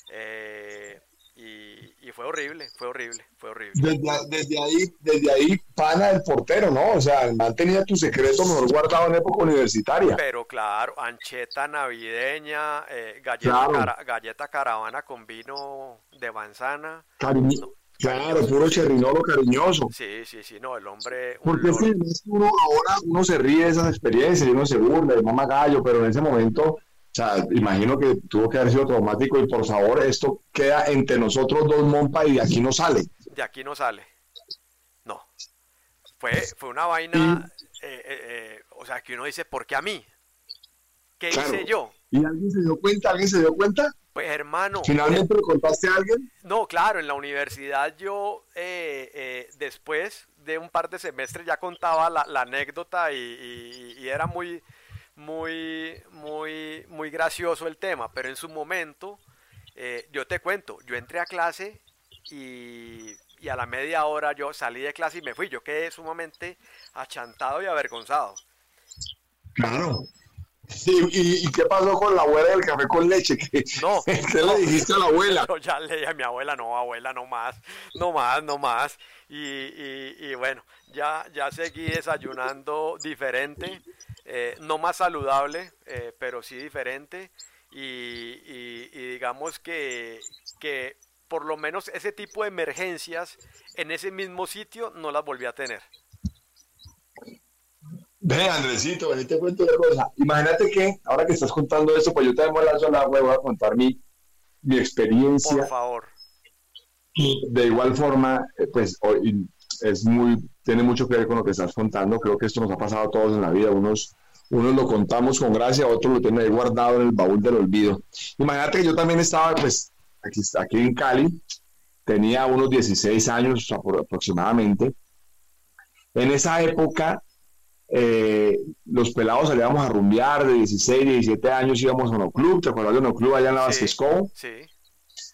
Speaker 2: Eh, y, y fue horrible, fue horrible, fue horrible.
Speaker 3: Desde, a- desde ahí, desde ahí, pana del portero, ¿no? O sea, el man tenía tu secreto mejor guardado en época universitaria.
Speaker 2: Pero claro, ancheta navideña, eh, galleta,
Speaker 3: Claro,
Speaker 2: cara- galleta caravana con vino de manzana.
Speaker 3: cariño,
Speaker 2: No,
Speaker 3: claro,
Speaker 2: cariñoso,
Speaker 3: puro
Speaker 2: sí.
Speaker 3: cherrinolo cariñoso.
Speaker 2: Sí, sí, sí, no, el hombre, un
Speaker 3: Porque es que
Speaker 2: lord.
Speaker 3: es que uno ahora uno se ríe de esas experiencias y uno se burla de mamá gallo, pero en ese momento, o sea, imagino que tuvo que haber sido traumático y por favor, esto queda entre nosotros dos, Mompa, y de aquí no sale.
Speaker 2: De aquí no sale. No, fue, fue una
Speaker 3: Y,
Speaker 2: vaina, eh, eh, eh, o sea, que uno dice, ¿por qué a mí? ¿Qué hice
Speaker 3: claro,
Speaker 2: yo?
Speaker 3: ¿y alguien se dio cuenta? ¿Alguien se dio cuenta?
Speaker 2: Pues hermano, eh,
Speaker 3: ¿Finalmente le contaste a alguien?
Speaker 2: no, claro, en la universidad yo eh, eh, después de un par de semestres ya contaba la, la anécdota y, y- y era muy, muy, muy, muy gracioso el tema, pero en su momento, eh, yo te cuento, yo entré a clase y, y a la media hora yo salí de clase y me fui, yo quedé sumamente achantado y avergonzado.
Speaker 3: Claro. ¿Y, y, y qué pasó con la abuela del café con leche? ¿Qué,
Speaker 2: No,
Speaker 3: qué le
Speaker 2: no,
Speaker 3: dijiste a la abuela?
Speaker 2: yo ya le dije a mi abuela, no, abuela, no más, no más, no más. Y, y- y bueno, ya, ya seguí desayunando diferente, eh, no más saludable, eh, pero sí diferente. Y, y- y digamos que, que por lo menos ese tipo de emergencias en ese mismo sitio no las volví a tener.
Speaker 3: Ve, Andresito, ven, te cuento una cosa. Imagínate que, ahora que estás contando esto, pues yo también me lanzo al agua y voy a contar mi, mi
Speaker 2: Por
Speaker 3: experiencia.
Speaker 2: favor.
Speaker 3: Y de igual forma, eh, pues hoy es muy, tiene mucho que ver con lo que estás contando. Creo que esto nos ha pasado a todos en la vida. Unos, unos lo contamos con gracia, otros lo tienen ahí guardado en el baúl del olvido. Imagínate que yo también estaba, pues, aquí, aquí en Cali, tenía unos dieciséis años apro- aproximadamente. En esa época, eh, los pelados salíamos a rumbear de dieciséis, diecisiete años, íbamos a Onoclub, ¿te acuerdas de Onoclub allá en la
Speaker 2: Sí,
Speaker 3: Vasquez Cobo?
Speaker 2: sí,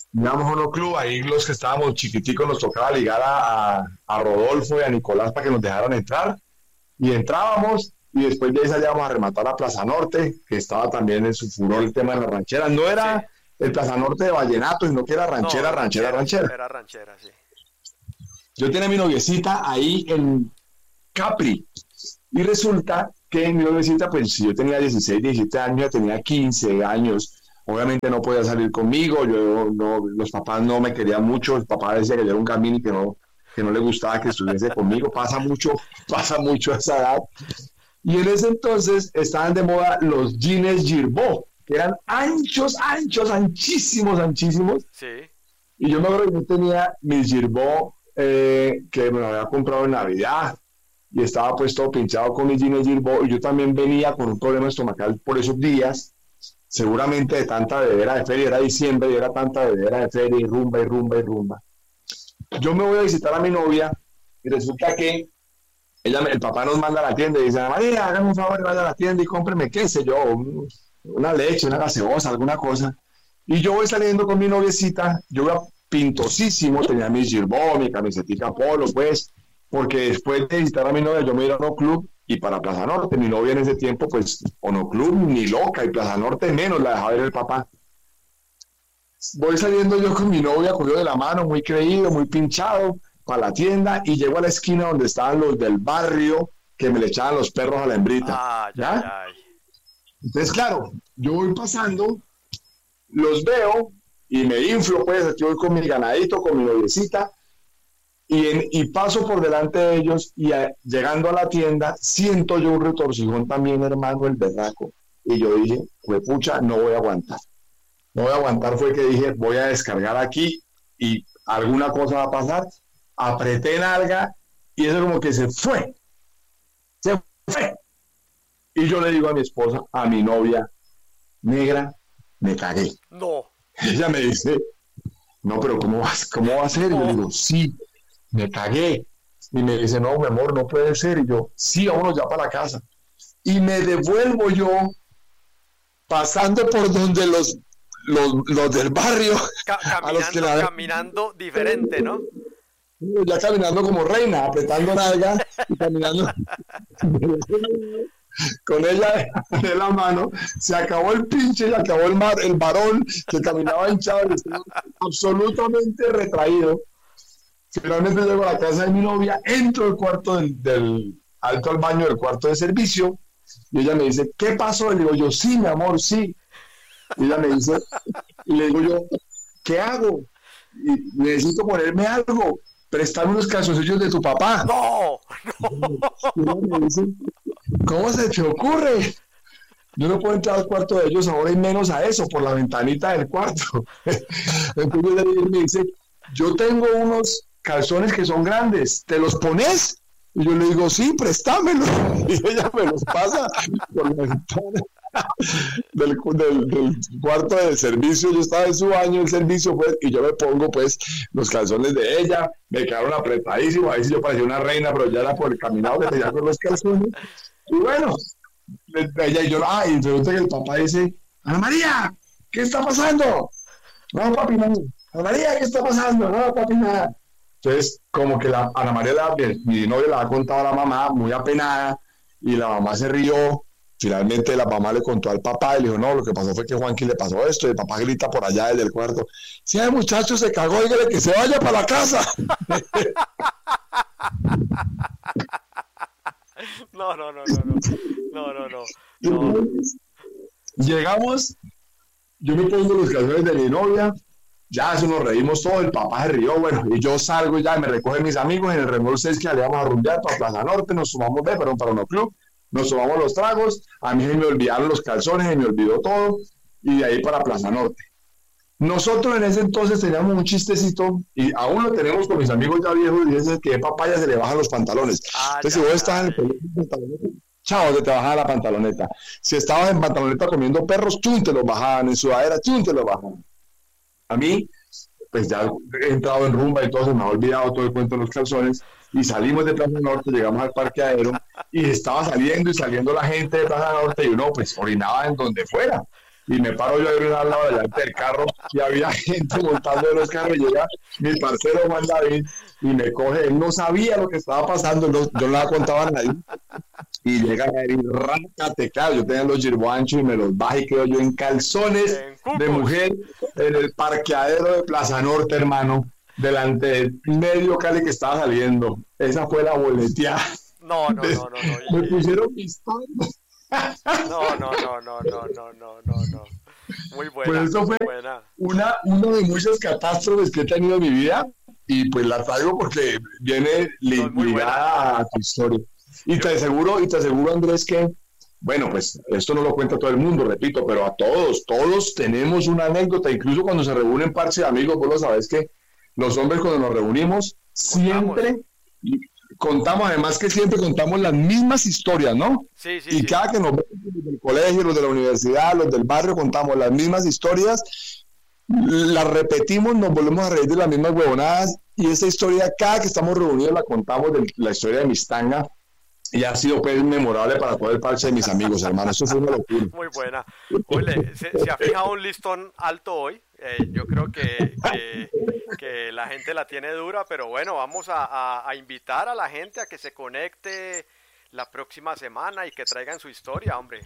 Speaker 3: íbamos a un club, ahí los que estábamos chiquiticos nos tocaba ligar a, a, a Rodolfo y a Nicolás para que nos dejaran entrar, y entrábamos, y después de ahí salíamos a rematar a Plaza Norte, que estaba también en su furor el tema de las rancheras. No era sí. el Plaza Norte de vallenato, sino que era ranchera, no, ranchera, ranchera, ranchera.
Speaker 2: Era ranchera, sí.
Speaker 3: Yo tenía mi noviecita ahí en Capri, y resulta que mi noviecita, pues si yo tenía dieciséis, diecisiete años, yo tenía quince años, obviamente no podía salir conmigo, yo no, los papás no me querían mucho, el papá decía que yo era un camino y que no, que no le gustaba que estuviese conmigo, pasa mucho, pasa mucho a esa edad. Y en ese entonces estaban de moda los jeans Girbaud, que eran anchos, anchos, anchísimos, anchísimos.
Speaker 2: Sí.
Speaker 3: Y yo me acuerdo que yo tenía mis Girbaud eh, que me lo había comprado en Navidad, y estaba pues todo pinchado con mis jeans Girbaud, y yo también venía con un problema estomacal por esos días, seguramente de tanta bebera de feria, era diciembre y era tanta bebera de feria y rumba y rumba y rumba. Yo me voy a visitar a mi novia y resulta que ella, el papá nos manda a la tienda y dice, María, hágame un favor y vaya a la tienda y cómpreme, qué sé yo, un, una leche, una gaseosa, alguna cosa. Y yo voy saliendo con mi noviecita, yo iba pintosísimo, tenía mi Girbaud, mi camisetica polo, pues, porque después de visitar a mi novia yo me iba a un club y para Plaza Norte, mi novia en ese tiempo, pues, o no club ni loca, y Plaza Norte menos la dejaba ver el papá. Voy saliendo yo con mi novia, cogido de la mano, muy creído, muy pinchado, para la tienda, y llego a la esquina donde estaban los del barrio que me le echaban los perros a la hembrita.
Speaker 2: Ah,
Speaker 3: ¿ya?
Speaker 2: Ay, ay.
Speaker 3: Entonces, claro, yo voy pasando, los veo y me inflo, pues, aquí voy con mi ganadito, con mi noviecita, y, en, y paso por delante de ellos, y a, llegando a la tienda, siento yo un retorcijón también, hermano, el berraco. Y yo dije, pues pucha, no voy a aguantar. No voy a aguantar, fue que dije, voy a descargar aquí y alguna cosa va a pasar. Apreté nalga y eso como que se fue. Se fue. Y yo le digo a mi esposa, a mi novia, negra, me cagué.
Speaker 2: No.
Speaker 3: Ella me dice, no, pero ¿cómo va, cómo va a ser? No. Yo le digo, sí, me cagué. Y me dice, no, mi amor, no puede ser. Y yo, sí, vámonos ya para la casa. Y me devuelvo yo pasando por donde los, los, los del barrio.
Speaker 2: Ca caminando, a los que la... caminando diferente, ¿no?
Speaker 3: Ya caminando como reina, apretando nalga y caminando con ella de la mano. Se acabó el pinche, se acabó el, mar, el varón que caminaba hinchado y estaba absolutamente retraído. Finalmente llego a la casa de mi novia, entro al cuarto del, del alto al baño del cuarto de servicio y ella me dice, ¿qué pasó? Le digo yo, sí, mi amor, sí. Y ella me dice, y le digo yo, ¿qué hago? Y necesito ponerme algo. Prestarme unos calzoncillos de tu papá.
Speaker 2: No, no.
Speaker 3: Me dice, ¿cómo se te ocurre? Yo no puedo entrar al cuarto de ellos ahora y menos a eso, por la ventanita del cuarto. Entonces él me dice, yo tengo unos calzones que son grandes, ¿te los pones? Y yo le digo, sí, préstamelo. Y ella me los pasa por la ventana del, del, del cuarto de servicio. Yo estaba en su baño, el servicio, pues, y yo me pongo, pues, los calzones de ella, me quedaron apretadísimos, ahí sí yo parecía una reina, pero ya era por el caminado que tenía con los calzones. Y bueno, ella y yo, ah, y resulta que el papá dice, Ana María, ¿qué está pasando? No, papi, no. Ana María, ¿qué está pasando? No, papi, nada. Entonces, como que la, Ana María, la, mi novia, le ha contado a la mamá, muy apenada, y la mamá se rió. Finalmente la mamá le contó al papá y le dijo, no, lo que pasó fue que Juanqui le pasó esto, y el papá grita por allá desde el cuarto, si el muchacho se cagó, dígale que se vaya para la casa.
Speaker 2: No, no, no, no, no, no, no, no. no.
Speaker 3: Llegamos, yo me pongo los calzones de mi novia, ya eso nos reímos todo, el papá se rió, bueno, y yo salgo y ya me recogen mis amigos en el remolque seis que le vamos a rumbear para Plaza Norte, nos sumamos, ve, perdón, para un club, nos tomamos los tragos, a mí se me olvidaron los calzones, se me olvidó todo, y de ahí para Plaza Norte. Nosotros en ese entonces teníamos un chistecito, y aún lo tenemos con mis amigos ya viejos, y es que de papaya se le bajan los pantalones. Ah, entonces ya, si vos estás en el pantaloneta, chao, se te bajaba la pantaloneta. Si estabas en pantaloneta comiendo perros, chun, te los bajaban, en sudadera, chun, te los bajaban. A mí, pues ya he entrado en rumba y todo, se me ha olvidado todo el cuento de los calzones, y salimos de Plaza Norte, llegamos al parqueadero, y estaba saliendo y saliendo la gente de Plaza Norte, y uno pues orinaba en donde fuera. y me paro yo ahí al lado delante del carro y había gente montando en los carros y llega mi parcero Juan David y me coge, él no sabía lo que estaba pasando, no, yo no la contaba a nadie y llega a ir rácate, claro, yo tenía los girboanchos y me los bajo y quedo yo en calzones de mujer en el parqueadero de Plaza Norte, hermano, delante del medio Cali que estaba saliendo. Esa fue la boleteada.
Speaker 2: No, no, no, no, no.
Speaker 3: Me pusieron mis palmas.
Speaker 2: No, no, no, no, no, no, no, no, no. Muy buena,
Speaker 3: pues eso fue
Speaker 2: muy buena.
Speaker 3: Una, una de muchas catástrofes que he tenido en mi vida y pues la traigo porque viene li, no, ligada a tu historia. Y Yo... te aseguro, y te aseguro, Andrés, que, bueno, pues esto no lo cuenta todo el mundo, repito, pero a todos, todos tenemos una anécdota, incluso cuando se reúnen parches de amigos, vos lo sabés que los hombres cuando nos reunimos siempre... Contamos, además que siempre contamos las mismas historias, ¿no?
Speaker 2: Sí, sí,
Speaker 3: y
Speaker 2: sí.
Speaker 3: cada que nos vemos los del colegio, los de la universidad, los del barrio, contamos las mismas historias, las repetimos, nos volvemos a reír de las mismas huevonadas, y esa historia, cada que estamos reunidos, la contamos de la historia de Mistanga, y ha sido pues memorable para todo el parche de mis amigos, hermano. Eso fue una locura.
Speaker 2: Muy buena. Oye, se, se ha fijado un listón alto hoy. Eh, yo creo que, que, que la gente la tiene dura, pero bueno, vamos a, a, a invitar a la gente a que se conecte la próxima semana y que traigan su historia, hombre.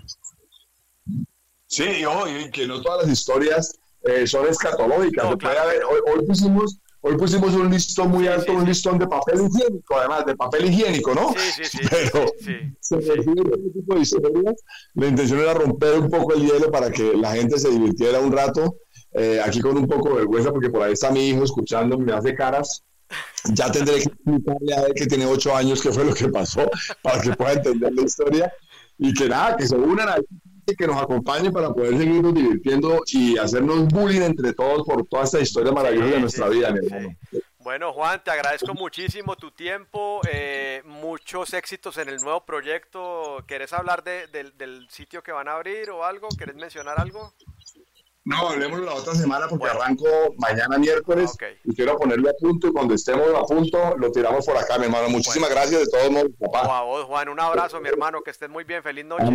Speaker 3: Sí, y que no todas las historias eh, son escatológicas.
Speaker 2: No, claro,
Speaker 3: haber, hoy, hoy pusimos... Hoy pusimos un listón muy sí, alto, sí, un listón de papel higiénico, además, de papel higiénico, ¿no?
Speaker 2: Sí, sí, sí.
Speaker 3: Pero
Speaker 2: sí, sí,
Speaker 3: se
Speaker 2: sí.
Speaker 3: Este tipo de historias. La intención era romper un poco el hielo para que la gente se divirtiera un rato. Eh, aquí con un poco de vergüenza, porque por ahí está mi hijo escuchando, me hace caras. Ya tendré que explicarle a él que tiene ocho años qué fue lo que pasó, para que pueda entender la historia. Y que nada, que se unan a que nos acompañen para poder seguirnos divirtiendo y hacernos bullying entre todos por toda esta historia maravillosa sí, de nuestra sí, vida, sí, mi hermano.
Speaker 2: Sí. Bueno, Juan, te agradezco muchísimo tu tiempo, eh, muchos éxitos en el nuevo proyecto. ¿Querés hablar de, de, del sitio que van a abrir o algo? ¿Querés mencionar algo?
Speaker 3: No, hablemos la otra semana porque bueno. Arranco mañana miércoles
Speaker 2: okay.
Speaker 3: y quiero ponerlo a punto y cuando estemos a punto lo tiramos por acá, mi hermano. Muchísimas bueno. gracias de todos modos, papá.
Speaker 2: O a vos, Juan, un abrazo, mi hermano, que estés muy bien, feliz noche.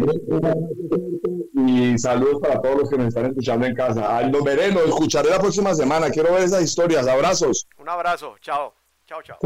Speaker 3: Y saludos para todos los que me están escuchando en casa. Ay, nos veré, nos escucharé la próxima semana. Quiero ver esas historias. Abrazos.
Speaker 2: Un abrazo, chao, chao, chao.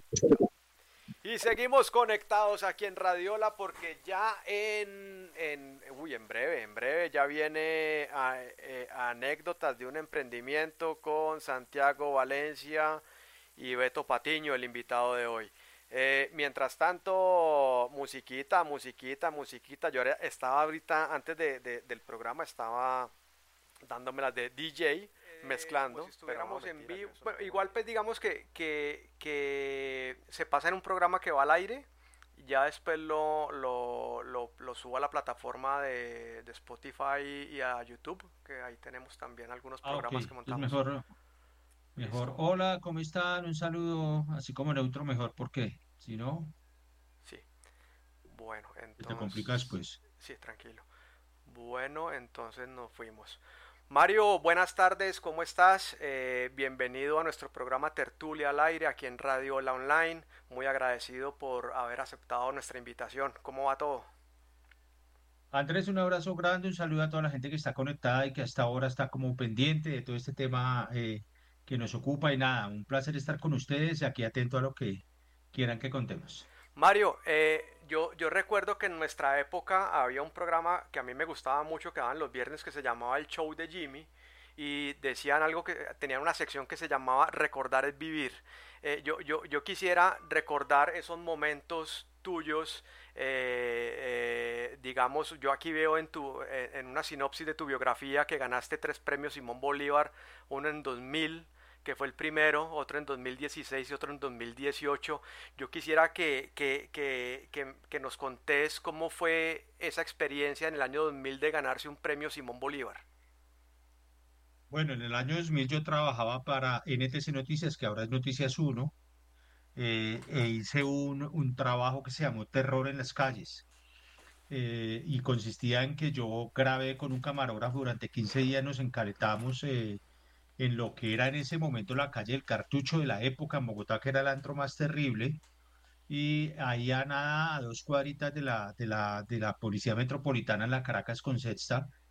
Speaker 2: Y seguimos conectados aquí en Radiola porque ya en, en, uy, en breve, en breve ya viene a, eh, anécdotas de un emprendimiento con Santiago Valencia y Beto Patiño, el invitado de hoy. Eh, mientras tanto, musiquita, musiquita, musiquita. Yo estaba ahorita, antes de, de, del programa, estaba dándome las de D J. Mezclando, como si estuviéramos en vivo. Bueno, igual pues digamos que, que, que se pasa en un programa que va al aire y ya después lo, lo, lo, lo subo a la plataforma de, de Spotify y a YouTube, que ahí tenemos también algunos programas ah, okay. que montamos.
Speaker 4: Es mejor, mejor. ¿Listo? Hola, ¿cómo están? Un saludo, así como neutro mejor, ¿por qué? Si no...
Speaker 2: Sí, bueno, entonces...
Speaker 4: Te complicas pues.
Speaker 2: Sí, tranquilo. Bueno, entonces nos fuimos. Mario, buenas tardes, ¿cómo estás? Eh, bienvenido a nuestro programa Tertulia al Aire aquí en Radiola Online. Muy agradecido por haber aceptado nuestra invitación. ¿Cómo va todo?
Speaker 4: Andrés, un abrazo grande, un saludo a toda la gente que está conectada y que hasta ahora está como pendiente de todo este tema eh, que nos ocupa. Y nada, un placer estar con ustedes y aquí atento a lo que quieran que contemos.
Speaker 2: Mario, eh, yo, yo recuerdo que en nuestra época había un programa que a mí me gustaba mucho que daban los viernes que se llamaba El Show de Jimmy y decían algo que tenían una sección que se llamaba Recordar es Vivir. Eh, yo, yo, yo quisiera recordar esos momentos tuyos, eh, eh, digamos, yo aquí veo en, tu, eh, en una sinopsis de tu biografía que ganaste tres premios Simón Bolívar, uno en dos mil, que fue el primero, otro en dos mil dieciséis y otro en dos mil dieciocho. Yo quisiera que, que, que, que, que nos contés cómo fue esa experiencia en el año dos mil de ganarse un premio Simón Bolívar.
Speaker 4: Bueno, en el año dos mil yo trabajaba para N T C Noticias, que ahora es Noticias uno, eh, e hice un, un trabajo que se llamó Terror en las calles. Eh, y consistía en que yo grabé con un camarógrafo durante quince días, nos encaretamos eh, en lo que era en ese momento la calle del Cartucho de la época en Bogotá, que era el antro más terrible, y ahí a nada, a dos cuadritas de la, de la, de la Policía Metropolitana en la Caracas con Sexta,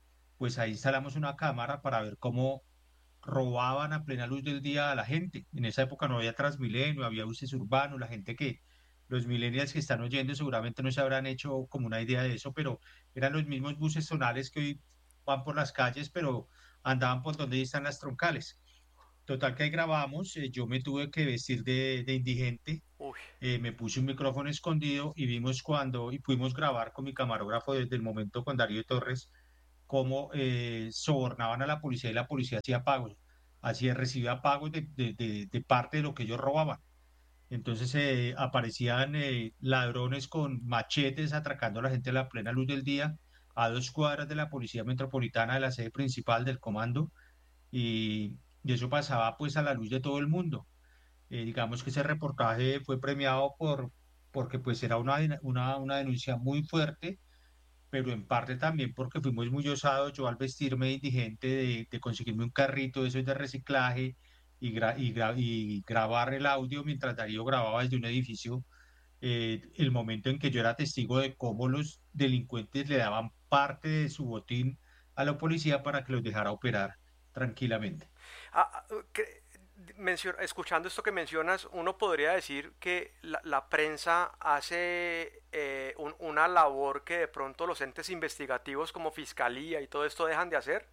Speaker 4: pues ahí instalamos una cámara para ver cómo robaban a plena luz del día a la gente. En esa época no había Transmilenio, había buses urbanos, la gente que, los millennials que están oyendo seguramente no se habrán hecho como una idea de eso, pero eran los mismos buses zonales que hoy van por las calles, pero andaban por donde están las troncales. Total que ahí grabamos, eh, yo me tuve que vestir de, de indigente,
Speaker 2: Uy,
Speaker 4: eh, me puse un micrófono escondido y vimos cuando, y pudimos grabar con mi camarógrafo desde el momento con Darío Torres, cómo eh, sobornaban a la policía y la policía hacía pagos, hacía, recibía pagos de, de, de, de parte de lo que ellos robaban. Entonces eh, aparecían eh, ladrones con machetes atracando a la gente a la plena luz del día, a dos cuadras de la Policía Metropolitana, de la sede principal del comando, y, y eso pasaba pues a la luz de todo el mundo. Eh, digamos que ese reportaje fue premiado por, porque pues era una, dena- una, una denuncia muy fuerte, pero en parte también porque fuimos muy osados, yo al vestirme de indigente, de, de conseguirme un carrito de esos de reciclaje y, gra- y, gra- y grabar el audio mientras Darío grababa desde un edificio, eh, el momento en que yo era testigo de cómo los delincuentes le daban parte de su botín a la policía para que los dejara operar tranquilamente.
Speaker 2: ah, ah, que- mencio- escuchando esto que mencionas, uno podría decir que la, la prensa hace eh, un- una labor que de pronto los entes investigativos como fiscalía y todo esto dejan de hacer.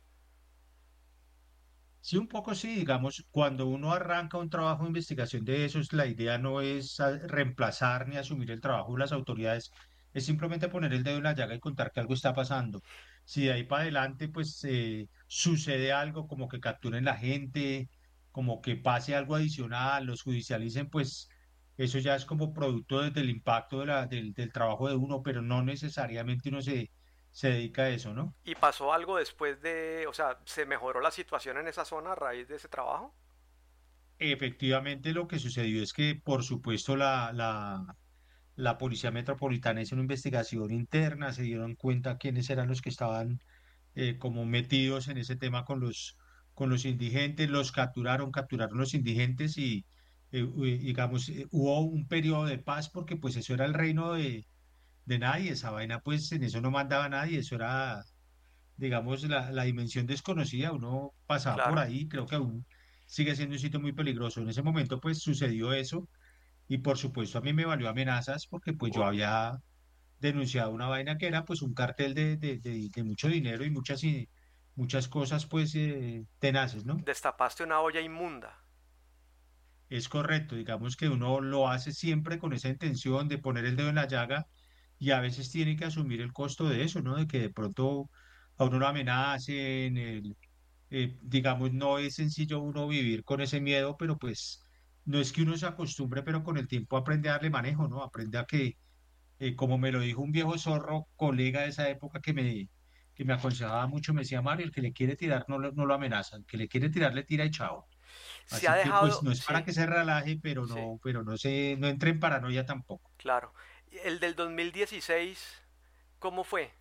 Speaker 4: Sí, un poco sí, digamos, cuando uno arranca un trabajo de investigación de esos, la idea no es ah, reemplazar ni asumir el trabajo de las autoridades, es simplemente poner el dedo en la llaga y contar que algo está pasando. Si de ahí para adelante, pues eh, sucede algo como que capturen la gente, como que pase algo adicional, los judicialicen, pues eso ya es como producto de- del impacto de la- del, del trabajo de uno, pero no necesariamente uno se, se dedica a eso, ¿no?
Speaker 2: ¿Y pasó algo después de, o sea, se mejoró la situación en esa zona a raíz de ese trabajo?
Speaker 4: Efectivamente, lo que sucedió es que, por supuesto, la, la, la Policía Metropolitana hizo una investigación interna, se dieron cuenta quiénes eran los que estaban eh, como metidos en ese tema con los, con los indigentes, los capturaron, capturaron los indigentes y, eh, u- digamos, eh, hubo un periodo de paz porque pues eso era el reino de, de nadie, esa vaina pues en eso no mandaba nadie, eso era digamos, la, la dimensión desconocida, uno pasaba por
Speaker 2: Claro.
Speaker 4: ahí, creo que aún sigue siendo un sitio muy peligroso. En ese momento, pues sucedió eso y por supuesto a mí me valió amenazas porque pues yo
Speaker 2: Uy,
Speaker 4: había denunciado una vaina que era pues un cartel de, de, de, de mucho dinero y muchas, y muchas cosas pues eh, tenaces, ¿no?
Speaker 2: destapaste una olla inmunda.
Speaker 4: Es correcto, digamos que uno lo hace siempre con esa intención de poner el dedo en la llaga y a veces tiene que asumir el costo de eso, ¿no? De que de pronto a uno lo amenacen, el, eh, digamos, no es sencillo uno vivir con ese miedo, pero pues no es que uno se acostumbre, pero con el tiempo aprende a darle manejo, ¿no? Aprende a que, eh, como me lo dijo un viejo zorro, colega de esa época que me, que me aconsejaba mucho, me decía, Mario, el que le quiere tirar no, lo- no lo amenaza, el que le quiere tirar le tira y chao.
Speaker 2: Se ha
Speaker 4: Así que pues
Speaker 2: dejado,
Speaker 4: no es para
Speaker 2: sí,
Speaker 4: que se relaje, pero
Speaker 2: sí,
Speaker 4: no, pero no se, no entre en paranoia tampoco.
Speaker 2: claro. El del dos mil dieciséis, ¿cómo fue?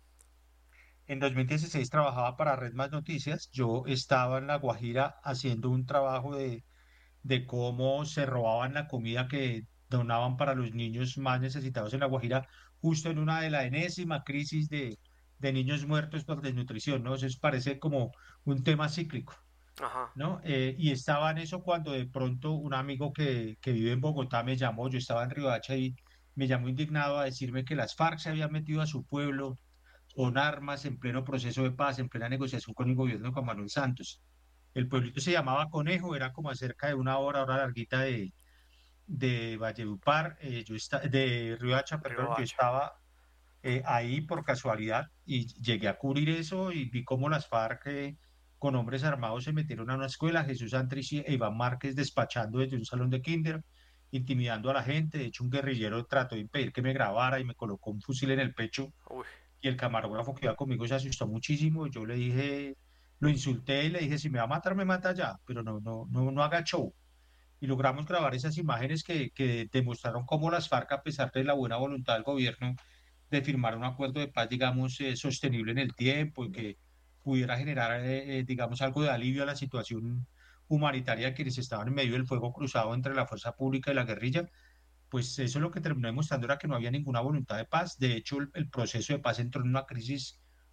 Speaker 4: En dos mil dieciséis trabajaba para Red Más Noticias. Yo estaba en La Guajira haciendo un trabajo de, de cómo se robaban la comida que donaban para los niños más necesitados en La Guajira, justo en una de la enésima crisis de, de niños muertos por desnutrición, ¿no? Eso es- parece como un tema cíclico,
Speaker 2: Ajá.
Speaker 4: ¿no? Eh, y estaba en eso cuando de pronto un amigo que, que vive en Bogotá me llamó, yo estaba en Riohacha y me llamó indignado a decirme que las FARC se habían metido a su pueblo con armas en pleno proceso de paz, en plena negociación con el gobierno de Juan Manuel Santos. El pueblito se llamaba Conejo, era como a cerca de una hora, hora larguita de, de Valledupar, eh, yo esta- de Riohacha, perdón, yo
Speaker 2: Riohacha.
Speaker 4: estaba eh, ahí por casualidad y llegué a cubrir eso y vi cómo las FARC eh, con hombres armados se metieron a una escuela, Jesús Santrich e Iván Márquez despachando desde un salón de kinder, intimidando a la gente. De hecho, un guerrillero trató de impedir que me grabara y me colocó un fusil en el pecho
Speaker 2: Uy,
Speaker 4: y el camarógrafo que iba conmigo se asustó muchísimo. Yo le dije, lo insulté y le dije, si me va a matar, me mata ya, pero no, no, no, no haga show. Y logramos grabar esas imágenes que, que demostraron cómo las FARC, a pesar de la buena voluntad del gobierno de firmar un acuerdo de paz, digamos, eh, sostenible en el tiempo y que pudiera generar, eh, eh, digamos, algo de alivio a la situación humanitaria de quienes estaban en medio del fuego cruzado entre la fuerza pública y la guerrilla, pues eso lo que terminó demostrando era que no había ninguna voluntad de paz. De hecho, el, el proceso de paz entró en una crisis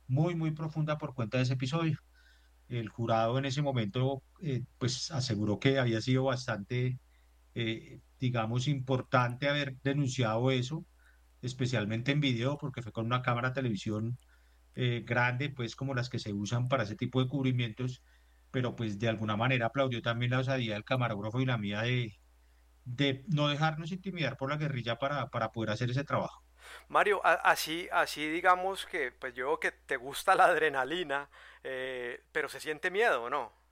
Speaker 4: muy, muy profunda por cuenta de ese episodio. El jurado en ese momento, eh, pues aseguró que había sido bastante, eh, digamos, importante haber denunciado eso, especialmente en video, porque fue con una cámara de televisión eh, grande, pues como las que se usan para ese tipo de cubrimientos, pero pues de alguna manera aplaudió también la osadía del camarógrafo y la mía de, de no dejarnos intimidar por la guerrilla para, para poder hacer ese trabajo.
Speaker 2: Mario, a- así, así digamos que, pues yo veo que te gusta la adrenalina, eh, pero se siente miedo, ¿no?